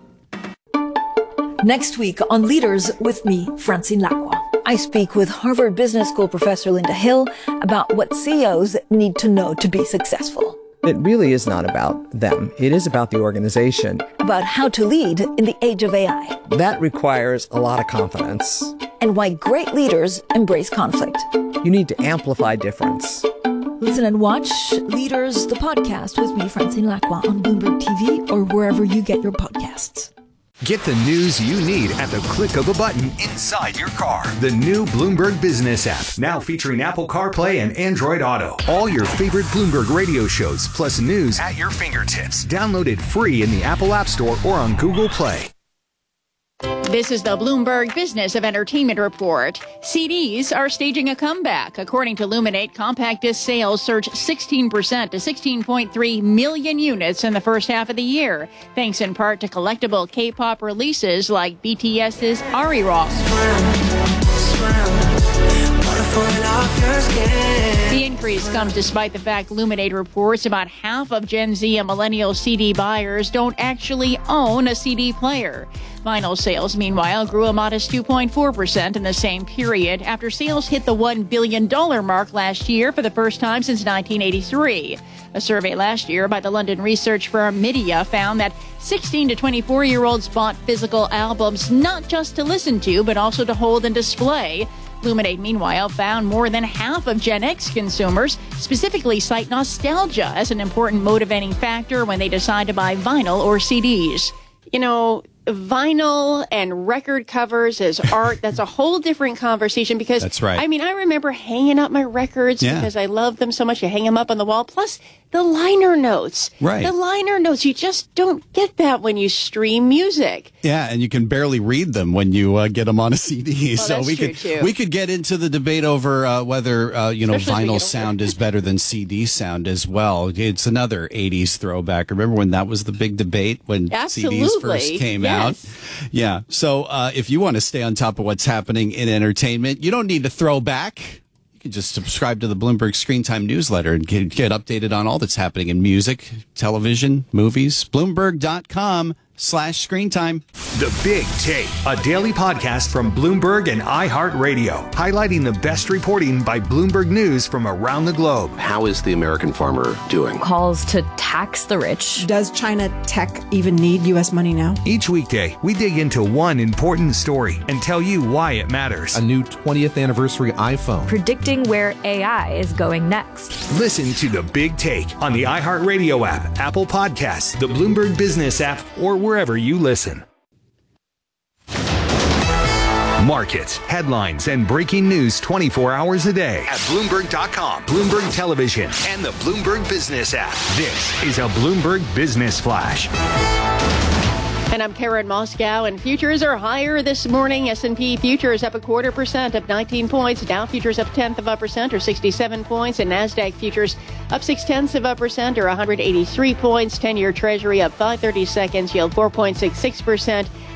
[SPEAKER 7] Next week on Leaders with me, Francine Lacqua. I speak with Harvard Business School professor Linda Hill about what C E Os need to know to be successful.
[SPEAKER 22] It really is not about them. It is about the organization.
[SPEAKER 7] About how to lead in the age of A I.
[SPEAKER 22] That requires a lot of confidence.
[SPEAKER 7] And why great leaders embrace conflict.
[SPEAKER 22] You need to amplify difference.
[SPEAKER 7] Listen and watch Leaders, the podcast with me, Francine Lacqua, on Bloomberg T V or wherever you get your podcasts.
[SPEAKER 4] Get the news you need at the click of a button inside your car. The new Bloomberg Business app, now featuring Apple CarPlay and Android Auto. All your favorite Bloomberg radio shows, plus news at your fingertips. Download it free in the Apple App Store or on Google Play.
[SPEAKER 3] This is the Bloomberg Business of Entertainment Report. C Ds are staging a comeback. According to Luminate, compact disc sales surged sixteen percent to sixteen point three million units in the first half of the year, thanks in part to collectible K-pop releases like BTS's Ari Rock. The increase comes despite the fact Luminate reports about half of Gen Z and millennial C D buyers don't actually own a C D player. Vinyl sales, meanwhile, grew a modest two point four percent in the same period after sales hit the one billion dollars mark last year for the first time since nineteen eighty-three. A survey last year by the London research firm Media found that sixteen to twenty-four-year-olds bought physical albums not just to listen to, but also to hold and display. Luminate, meanwhile, found more than half of Gen X consumers specifically cite nostalgia as an important motivating factor when they decide to buy vinyl or C Ds. You know, vinyl and record covers as art, that's a whole different conversation because,
[SPEAKER 2] that's right.
[SPEAKER 3] I mean, I remember hanging up my records yeah. because I love them so much. You hang them up on the wall. Plus, the liner notes.
[SPEAKER 2] Right.
[SPEAKER 3] The liner notes. You just don't get that when you stream music.
[SPEAKER 2] Yeah, and you can barely read them when you uh, get them on a C D.
[SPEAKER 3] Well,
[SPEAKER 2] so
[SPEAKER 3] that's
[SPEAKER 2] we
[SPEAKER 3] true
[SPEAKER 2] could
[SPEAKER 3] too.
[SPEAKER 2] we could get into the debate over uh, whether uh, you know
[SPEAKER 3] Especially
[SPEAKER 2] vinyl sound is better than C D sound as well. It's another eighties throwback. Remember when that was the big debate when
[SPEAKER 3] Absolutely.
[SPEAKER 2] C Ds first came
[SPEAKER 3] yes.
[SPEAKER 2] out? Yeah. So uh, if you want to stay on top of what's happening in entertainment, you don't need to throw back. You can just subscribe to the Bloomberg Screen Time newsletter and get, get updated on all that's happening in music, television, movies. Bloomberg.com slash screen time.
[SPEAKER 4] The Big Take, a daily podcast from Bloomberg and iHeartRadio, highlighting the best reporting by Bloomberg News from around the globe.
[SPEAKER 23] How is the American farmer doing?
[SPEAKER 24] Calls to tax the rich.
[SPEAKER 25] Does China tech even need U S money now?
[SPEAKER 4] Each weekday, we dig into one important story and tell you why it matters.
[SPEAKER 23] A new twentieth anniversary iPhone.
[SPEAKER 24] Predicting where A I is going next.
[SPEAKER 4] Listen to The Big Take on the iHeartRadio app, Apple Podcasts, the Bloomberg Business app, or wherever you listen. Markets, headlines, and breaking news twenty-four hours a day at Bloomberg dot com, Bloomberg Television, and the Bloomberg Business app. This is a Bloomberg Business Flash.
[SPEAKER 3] And I'm Karen Moscow, and futures are higher this morning. S and P futures up a quarter percent, up nineteen points. Dow futures up tenth of a percent, or sixty-seven points. And NASDAQ futures up six tenths of a percent, or one hundred eighty-three points. ten-year Treasury up five thirty seconds, yield four point six six percent.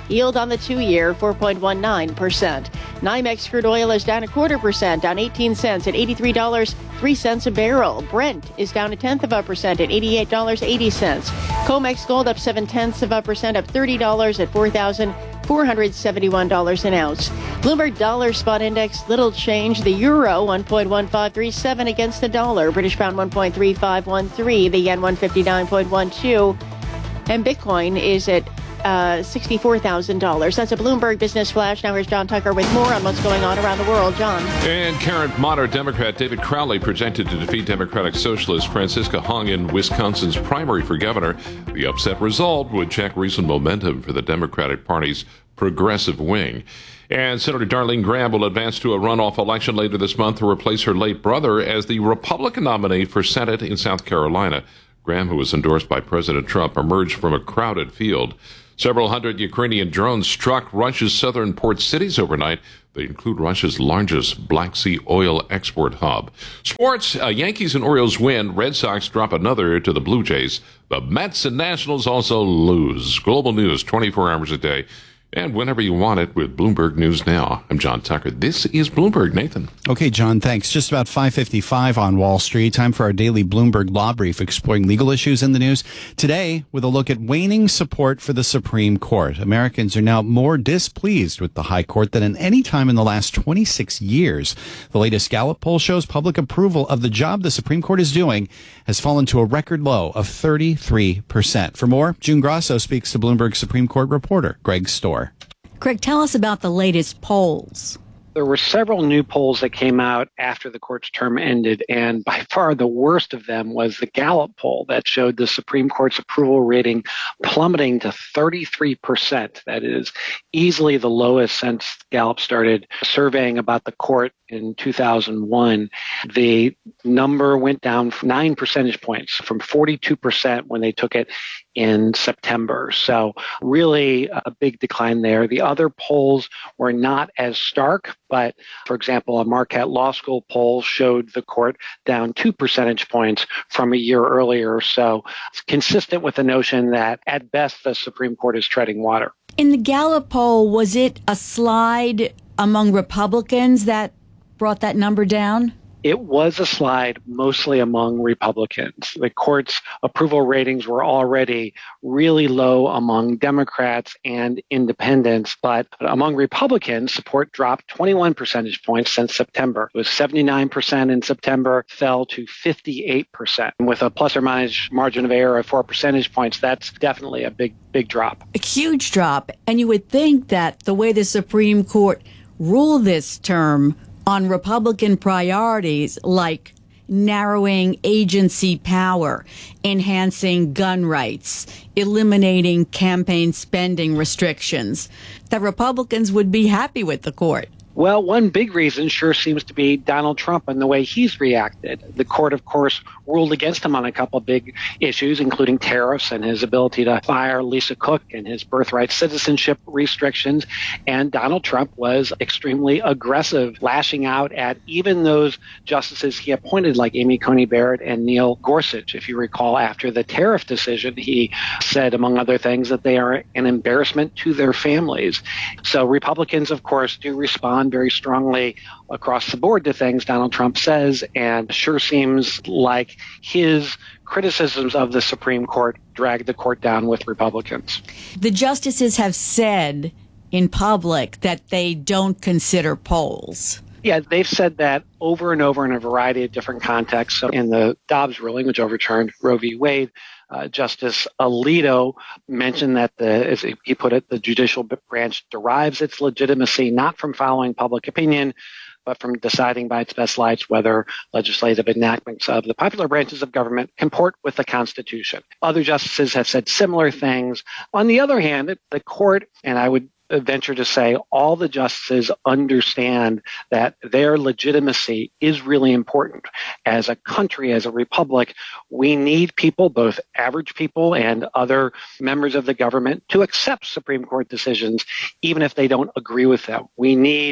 [SPEAKER 3] Yield on the two-year, four point one nine percent. NYMEX crude oil is down a quarter percent, down eighteen cents at eighty-three dollars and three cents a barrel. Brent is down a tenth of a percent at eighty-eight dollars and eighty cents. COMEX gold up seven tenths of a percent, up thirty dollars at four thousand four hundred seventy-one dollars an ounce. Bloomberg Dollar Spot Index, little change. The euro, one point one five three seven against the dollar. British pound, one point three five one three. The yen, one fifty-nine point one two. And Bitcoin is at uh, sixty-four thousand dollars. That's a Bloomberg Business Flash. Now here's John Tucker with more on what's going on around the world. John.
[SPEAKER 12] And current moderate Democrat David Crowley projected to defeat Democratic Socialist Francisca Hong in Wisconsin's primary for governor. The upset result would check recent momentum for the Democratic Party's progressive wing. And Senator Darlene Graham will advance to a runoff election later this month to replace her late brother as the Republican nominee for Senate in South Carolina. Graham, who was endorsed by President Trump, emerged from a crowded field. Several hundred Ukrainian drones struck Russia's southern port cities overnight. They include Russia's largest Black Sea oil export hub. Sports, uh, Yankees and Orioles win. Red Sox drop another to the Blue Jays. The Mets and Nationals also lose. Global news, twenty-four hours a day. And whenever you want it with Bloomberg News Now. I'm John Tucker. This is Bloomberg. Nathan.
[SPEAKER 2] Okay, John, thanks. Just about five fifty-five on Wall Street. Time for our daily Bloomberg Law Brief exploring legal issues in the news. Today, with a look at waning support for the Supreme Court. Americans are now more displeased with the High Court than at any time in the last twenty-six years. The latest Gallup poll shows public approval of the job the Supreme Court is doing has fallen to a record low of thirty-three percent. For more, June Grasso speaks to Bloomberg Supreme Court reporter Greg Storr.
[SPEAKER 5] Greg, tell us about the latest polls.
[SPEAKER 8] There were several new polls that came out after the court's term ended, and by far the worst of them was the Gallup poll that showed the Supreme Court's approval rating plummeting to thirty-three percent. That is easily the lowest since Gallup started surveying about the court in two thousand one. The number went down nine percentage points from forty-two percent when they took it in September. So really a big decline there. The other polls were not as stark, but for example, a Marquette Law School poll showed the court down two percentage points from a year earlier. So it's consistent with the notion that at best the Supreme Court is treading water.
[SPEAKER 5] In the Gallup poll, was it a slide among Republicans that brought that number down?
[SPEAKER 8] It was a slide mostly among Republicans. The court's approval ratings were already really low among Democrats and independents, but among Republicans, support dropped twenty-one percentage points since September. It was seventy-nine percent in September, fell to fifty-eight percent. With a plus or minus margin of error of four percentage points, that's definitely a big, big drop.
[SPEAKER 5] A huge drop. And you would think that the way the Supreme Court ruled this term on Republican priorities like narrowing agency power, enhancing gun rights, eliminating campaign spending restrictions, that Republicans would be happy with the court.
[SPEAKER 8] Well, one big reason sure seems to be Donald Trump and the way he's reacted. The court, of course, ruled against him on a couple of big issues, including tariffs and his ability to fire Lisa Cook and his birthright citizenship restrictions. And Donald Trump was extremely aggressive, lashing out at even those justices he appointed, like Amy Coney Barrett and Neil Gorsuch. If you recall, after the tariff decision, he said, among other things, that they are an embarrassment to their families. So Republicans, of course, do respond very strongly across the board to things Donald Trump says, and sure seems like his criticisms of the Supreme Court drag the court down with Republicans.
[SPEAKER 5] The justices have said in public that they don't consider polls.
[SPEAKER 8] Yeah, they've said that over and over in a variety of different contexts. So in the Dobbs ruling, which overturned Roe v. Wade, Uh, Justice Alito mentioned that, the, as he put it, the judicial branch derives its legitimacy not from following public opinion, but from deciding by its best lights whether legislative enactments of the popular branches of government comport with the Constitution. Other justices have said similar things. On the other hand, the court, and I would venture to say all the justices understand that their legitimacy is really important. As a country, as a republic, we need people, both average people and other members of the government, to accept Supreme Court decisions, even if they don't agree with them. We need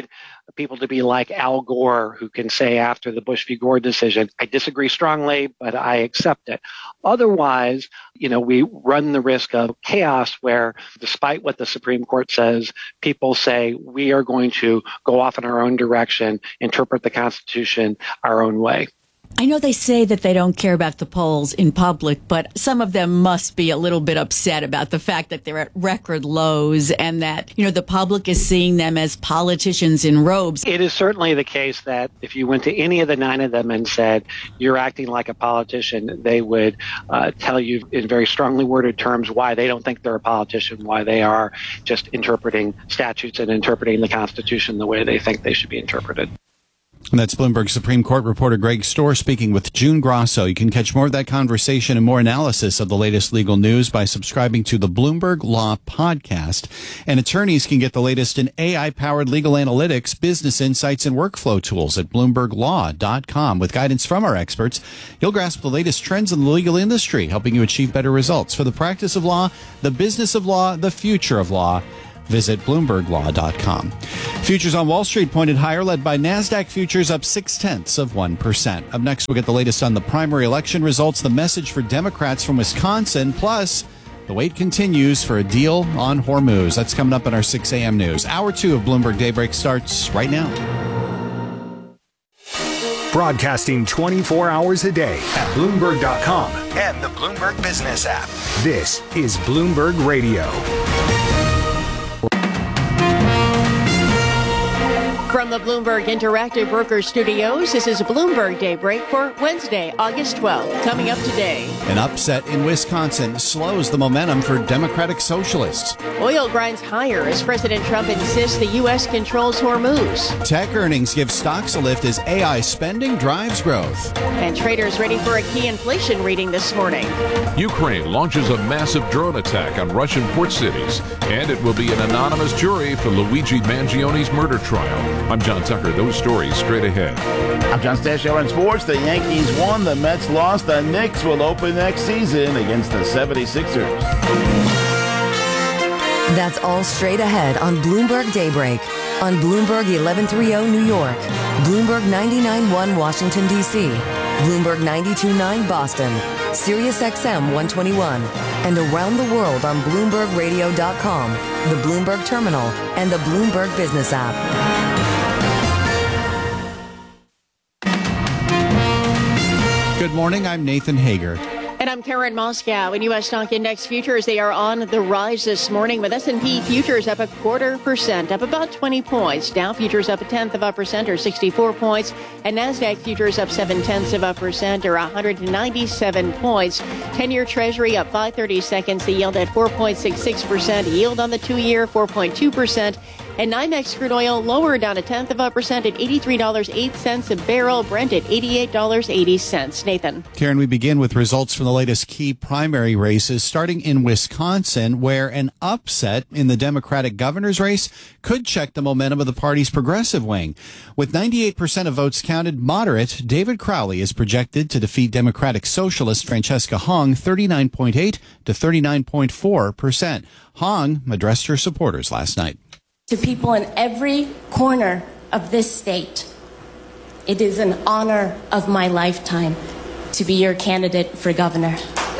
[SPEAKER 8] people to be like Al Gore, who can say after the Bush v. Gore decision, I disagree strongly, but I accept it. Otherwise, you know, we run the risk of chaos where, despite what the Supreme Court says, people say we are going to go off in our own direction, interpret the Constitution our own way.
[SPEAKER 5] I know they say that they don't care about the polls in public, but some of them must be a little bit upset about the fact that they're at record lows and that, you know, the public is seeing them as politicians in robes.
[SPEAKER 8] It is certainly the case that if you went to any of the nine of them and said, you're acting like a politician, they would uh, tell you in very strongly worded terms why they don't think they're a politician, why they are just interpreting statutes and interpreting the Constitution the way they think they should be interpreted.
[SPEAKER 2] And that's Bloomberg Supreme Court reporter Greg Storr speaking with June Grosso. You can catch more of that conversation and more analysis of the latest legal news by subscribing to the Bloomberg Law Podcast. And attorneys can get the latest in A I-powered legal analytics, business insights, and workflow tools at bloomberg law dot com. With guidance from our experts, you'll grasp the latest trends in the legal industry, helping you achieve better results for the practice of law, the business of law, the future of law. Visit bloomberg law dot com. Futures on Wall Street pointed higher, led by NASDAQ futures up six-tenths of one percent. Up next, we'll get the latest on the primary election results, the message for Democrats from Wisconsin, plus the wait continues for a deal on Hormuz. That's coming up in our six a.m. news. Hour two of Bloomberg Daybreak starts right now.
[SPEAKER 4] Broadcasting twenty-four hours a day at Bloomberg dot com and the Bloomberg Business app. This is Bloomberg Radio.
[SPEAKER 3] From the Bloomberg Interactive Broker Studios, this is Bloomberg Daybreak for Wednesday, August twelfth. Coming up today.
[SPEAKER 2] An upset in Wisconsin slows the momentum for Democratic Socialists.
[SPEAKER 3] Oil grinds higher as President Trump insists the U S controls Hormuz.
[SPEAKER 2] Tech earnings give stocks a lift as A I spending drives growth.
[SPEAKER 3] And traders ready for a key inflation reading this morning.
[SPEAKER 12] Ukraine launches a massive drone attack on Russian port cities, and it will be an anonymous jury for Luigi Mangioni's murder trial. I'm John Tucker. Those stories straight ahead.
[SPEAKER 20] I'm John Stashower in sports. The Yankees won. The Mets lost. The Knicks will open next season against the seventy-sixers.
[SPEAKER 9] That's all straight ahead on Bloomberg Daybreak. On Bloomberg eleven thirty New York, Bloomberg ninety-nine point one Washington, D C, Bloomberg ninety-two point nine Boston, Sirius X M one twenty-one, and around the world on Bloomberg Radio dot com, the Bloomberg Terminal, and the Bloomberg Business app.
[SPEAKER 2] Good morning, I'm Nathan Hager.
[SPEAKER 3] And I'm Karen Moscow. In U S stock index futures, they are on the rise this morning, with S and P futures up a quarter percent, up about twenty points. Dow futures up a tenth of a percent, or sixty-four points. And NASDAQ futures up seven tenths of a percent, or one hundred ninety-seven points. ten-year Treasury up five thirty-seconds, the yield at four point six six percent. Yield on the two-year, four point two percent. And NYMEX crude oil lower, down a tenth of a percent at eighty-three dollars and eight cents a barrel. Brent at eighty-eight dollars and eighty cents. Nathan.
[SPEAKER 2] Karen, we begin with results from the latest key primary races, starting in Wisconsin, where an upset in the Democratic governor's race could check the momentum of the party's progressive wing. With ninety-eight percent of votes counted, moderate David Crowley is projected to defeat Democratic Socialist Francesca Hong thirty-nine point eight to thirty-nine point four percent. Hong addressed her supporters last night.
[SPEAKER 10] To people in every corner of this state, it is an honor of my lifetime to be your candidate for governor.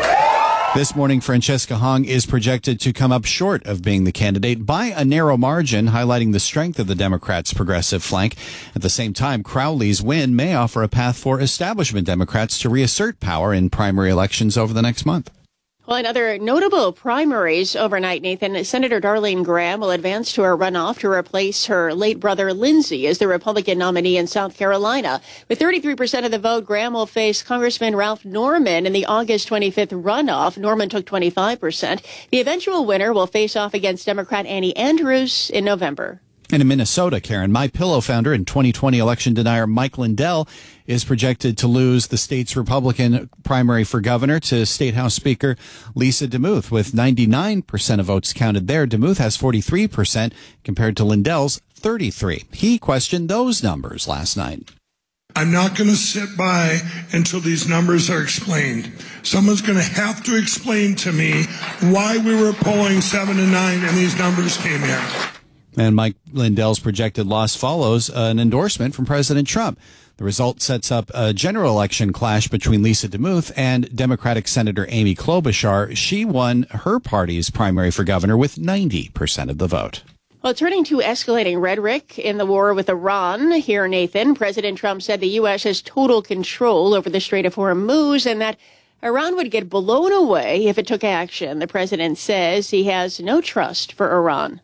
[SPEAKER 2] This morning, Francesca Hong is projected to come up short of being the candidate by a narrow margin, highlighting the strength of the Democrats' progressive flank. At the same time, Crowley's win may offer a path for establishment Democrats to reassert power in primary elections over the next month.
[SPEAKER 3] Well, in other notable primaries overnight, Nathan, Senator Darlene Graham will advance to a runoff to replace her late brother Lindsey as the Republican nominee in South Carolina. With thirty-three percent of the vote, Graham will face Congressman Ralph Norman in the August twenty-fifth runoff. Norman took twenty-five percent. The eventual winner will face off against Democrat Annie Andrews in November.
[SPEAKER 2] And in Minnesota, Karen, MyPillow founder and twenty twenty election denier Mike Lindell is projected to lose the state's Republican primary for governor to State House Speaker Lisa DeMuth. With ninety-nine percent of votes counted there, DeMuth has forty-three percent compared to Lindell's thirty-three. He questioned those numbers last night.
[SPEAKER 6] I'm not going to sit by until these numbers are explained. Someone's going to have to explain to me why we were polling seven to nine and these numbers came in.
[SPEAKER 2] And Mike Lindell's projected loss follows an endorsement from President Trump. The result sets up a general election clash between Lisa DeMuth and Democratic Senator Amy Klobuchar. She won her party's primary for governor with ninety percent of the vote.
[SPEAKER 3] Well, turning to escalating rhetoric in the war with Iran, here, Nathan, President Trump said the U S has total control over the Strait of Hormuz and that Iran would get blown away if it took action. The president says he has no trust for Iran.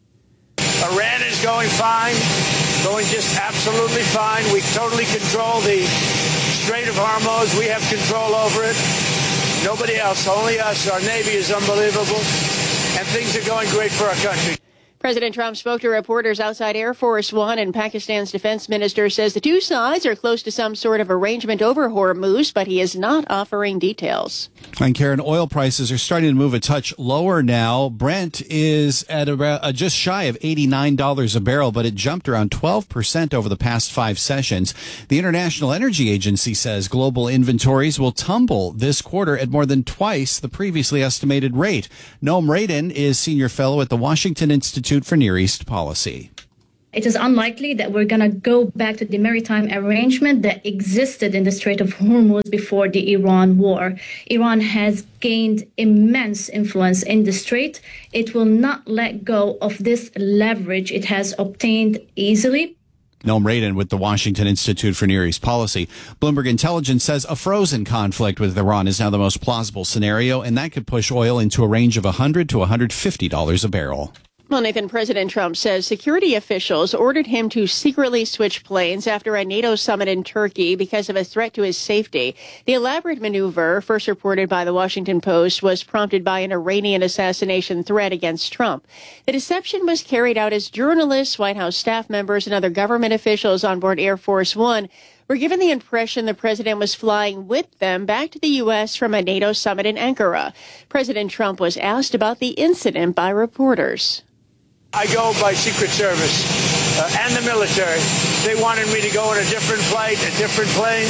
[SPEAKER 11] Iran is going fine, going just absolutely fine. We totally control the Strait of Hormuz. We have control over it. Nobody else, only us. Our Navy is unbelievable, and things are going great for our country.
[SPEAKER 3] President Trump spoke to reporters outside Air Force One, and Pakistan's defense minister says the two sides are close to some sort of arrangement over Hormuz, but he is not offering details.
[SPEAKER 2] And Karen, oil prices are starting to move a touch lower now. Brent is at about, uh, just shy of eighty-nine dollars a barrel, but it jumped around twelve percent over the past five sessions. The International Energy Agency says global inventories will tumble this quarter at more than twice the previously estimated rate. Noam Radin is senior fellow at the Washington Institute for Near East Policy.
[SPEAKER 13] It is unlikely that we're going to go back to the maritime arrangement that existed in the Strait of Hormuz before the Iran war. Iran has gained immense influence in the strait. It will not let go of this leverage it has obtained easily.
[SPEAKER 2] Noam Radin with the Washington Institute for Near East Policy. Bloomberg Intelligence says a frozen conflict with Iran is now the most plausible scenario, and that could push oil into a range of one hundred to one hundred fifty dollars a barrel.
[SPEAKER 3] Well, Nathan, President Trump says security officials ordered him to secretly switch planes after a NATO summit in Turkey because of a threat to his safety. The elaborate maneuver, first reported by the Washington Post, was prompted by an Iranian assassination threat against Trump. The deception was carried out as journalists, White House staff members, and other government officials on board Air Force One were given the impression the president was flying with them back to the U S from a NATO summit in Ankara. President Trump was asked about the incident by reporters.
[SPEAKER 11] I go by Secret Service uh, and the military. They wanted me to go in a different flight, a different plane,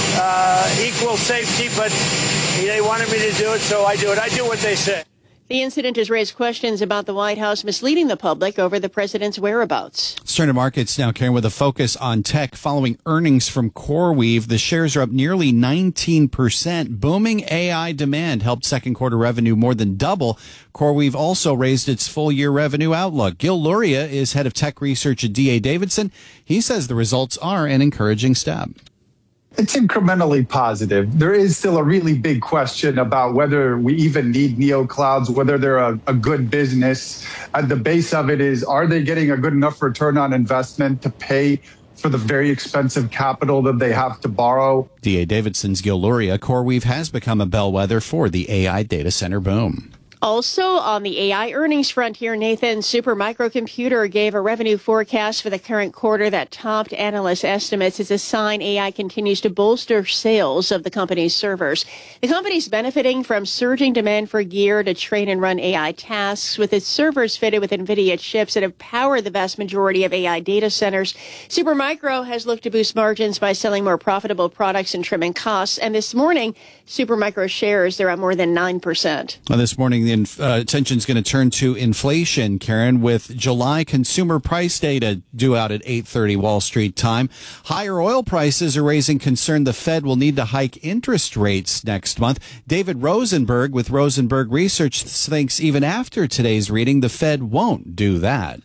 [SPEAKER 11] uh, equal safety, but they wanted me to do it, so I do it. I do what they say.
[SPEAKER 3] The incident has raised questions about the White House misleading the public over the president's whereabouts.
[SPEAKER 2] Let's turn to markets now, Karen, with a focus on tech. Following earnings from CoreWeave, the shares are up nearly nineteen percent. Booming A I demand helped second quarter revenue more than double. CoreWeave also raised its full-year revenue outlook. Gil Luria is head of tech research at D A Davidson. He says the results are an encouraging step.
[SPEAKER 14] It's incrementally positive. There is still a really big question about whether we even need neoclouds, whether they're a, a good business. At the base of it is, are they getting a good enough return on investment to pay for the very expensive capital that they have to borrow?
[SPEAKER 2] D A Davidson's Gil Luria. CoreWeave has become a bellwether for the A I data center boom.
[SPEAKER 3] Also on the A I earnings front here, Nathan, Supermicro Computer gave a revenue forecast for the current quarter that topped analyst estimates. It's a sign A I continues to bolster sales of the company's servers. The company's benefiting from surging demand for gear to train and run A I tasks, with its servers fitted with NVIDIA chips that have powered the vast majority of A I data centers. Supermicro has looked to boost margins by selling more profitable products and trimming costs. And this morning, Supermicro shares, they're at more than nine percent.
[SPEAKER 2] Well, this morning, the uh, attention is going to turn to inflation, Karen, with July consumer price data due out at eight thirty Wall Street time. Higher oil prices are raising concern the Fed will need to hike interest rates next month. David Rosenberg with Rosenberg Research thinks even after today's reading, the Fed won't do that.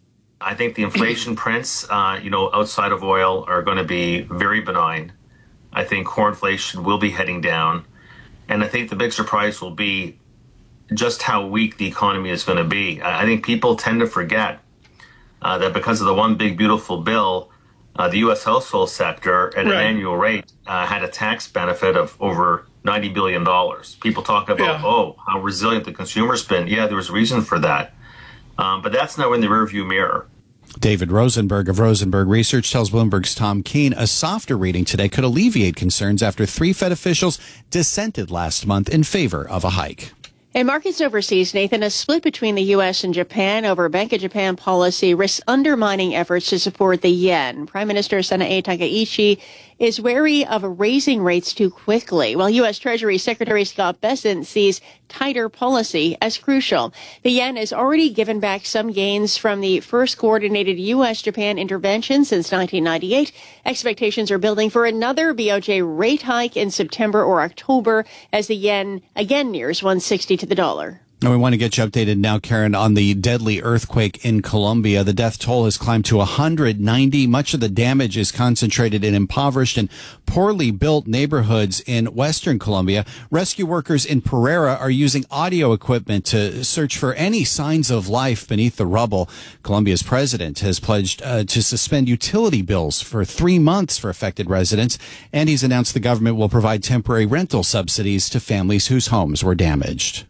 [SPEAKER 15] I think the inflation prints, uh, you know, outside of oil are going to be very benign. I think core inflation will be heading down. And I think the big surprise will be just how weak the economy is going to be. I think people tend to forget uh, that because of the one big beautiful bill, uh, the U S household sector at right. an annual rate uh, had a tax benefit of over ninety billion dollars. People talk about, yeah. oh, how resilient the consumer's been. Yeah, there was reason for that. Um, but that's now in the rearview mirror.
[SPEAKER 2] David Rosenberg of Rosenberg Research tells Bloomberg's Tom Keene a softer reading today could alleviate concerns after three Fed officials dissented last month in favor of a hike.
[SPEAKER 3] In markets overseas, Nathan, a split between the U S and Japan over Bank of Japan policy risks undermining efforts to support the yen. Prime Minister Sanae Takaichi is wary of raising rates too quickly, while U S. Treasury Secretary Scott Bessent sees tighter policy as crucial. The yen has already given back some gains from the first coordinated U S Japan intervention since nineteen ninety-eight. Expectations are building for another B O J rate hike in September or October as the yen again nears one sixty to the dollar.
[SPEAKER 2] And we want to get you updated now, Karen, on the deadly earthquake in Colombia. The death toll has climbed to one hundred ninety. Much of the damage is concentrated in impoverished and poorly built neighborhoods in western Colombia. Rescue workers in Pereira are using audio equipment to search for any signs of life beneath the rubble. Colombia's president has pledged uh, to suspend utility bills for three months for affected residents, and he's announced the government will provide temporary rental subsidies to families whose homes were damaged.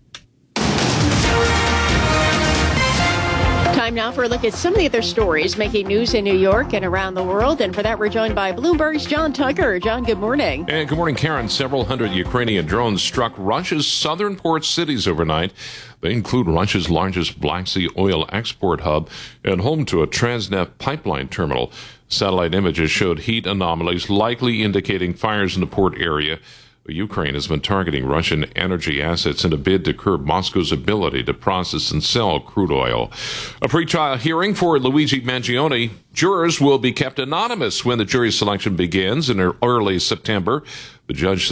[SPEAKER 3] Time now for a look at some of the other stories making news in New York and around the world. And for that, we're joined by Bloomberg's John Tucker. John, good morning.
[SPEAKER 12] And good morning, Karen. Several hundred Ukrainian drones struck Russia's southern port cities overnight. They include Russia's largest Black Sea oil export hub and home to a Transneft pipeline terminal. Satellite images showed heat anomalies, likely indicating fires in the port area. Ukraine has been targeting Russian energy assets in a bid to curb Moscow's ability to process and sell crude oil. A pretrial hearing for Luigi Mangione. Jurors will be kept anonymous when the jury selection begins in early September. The judge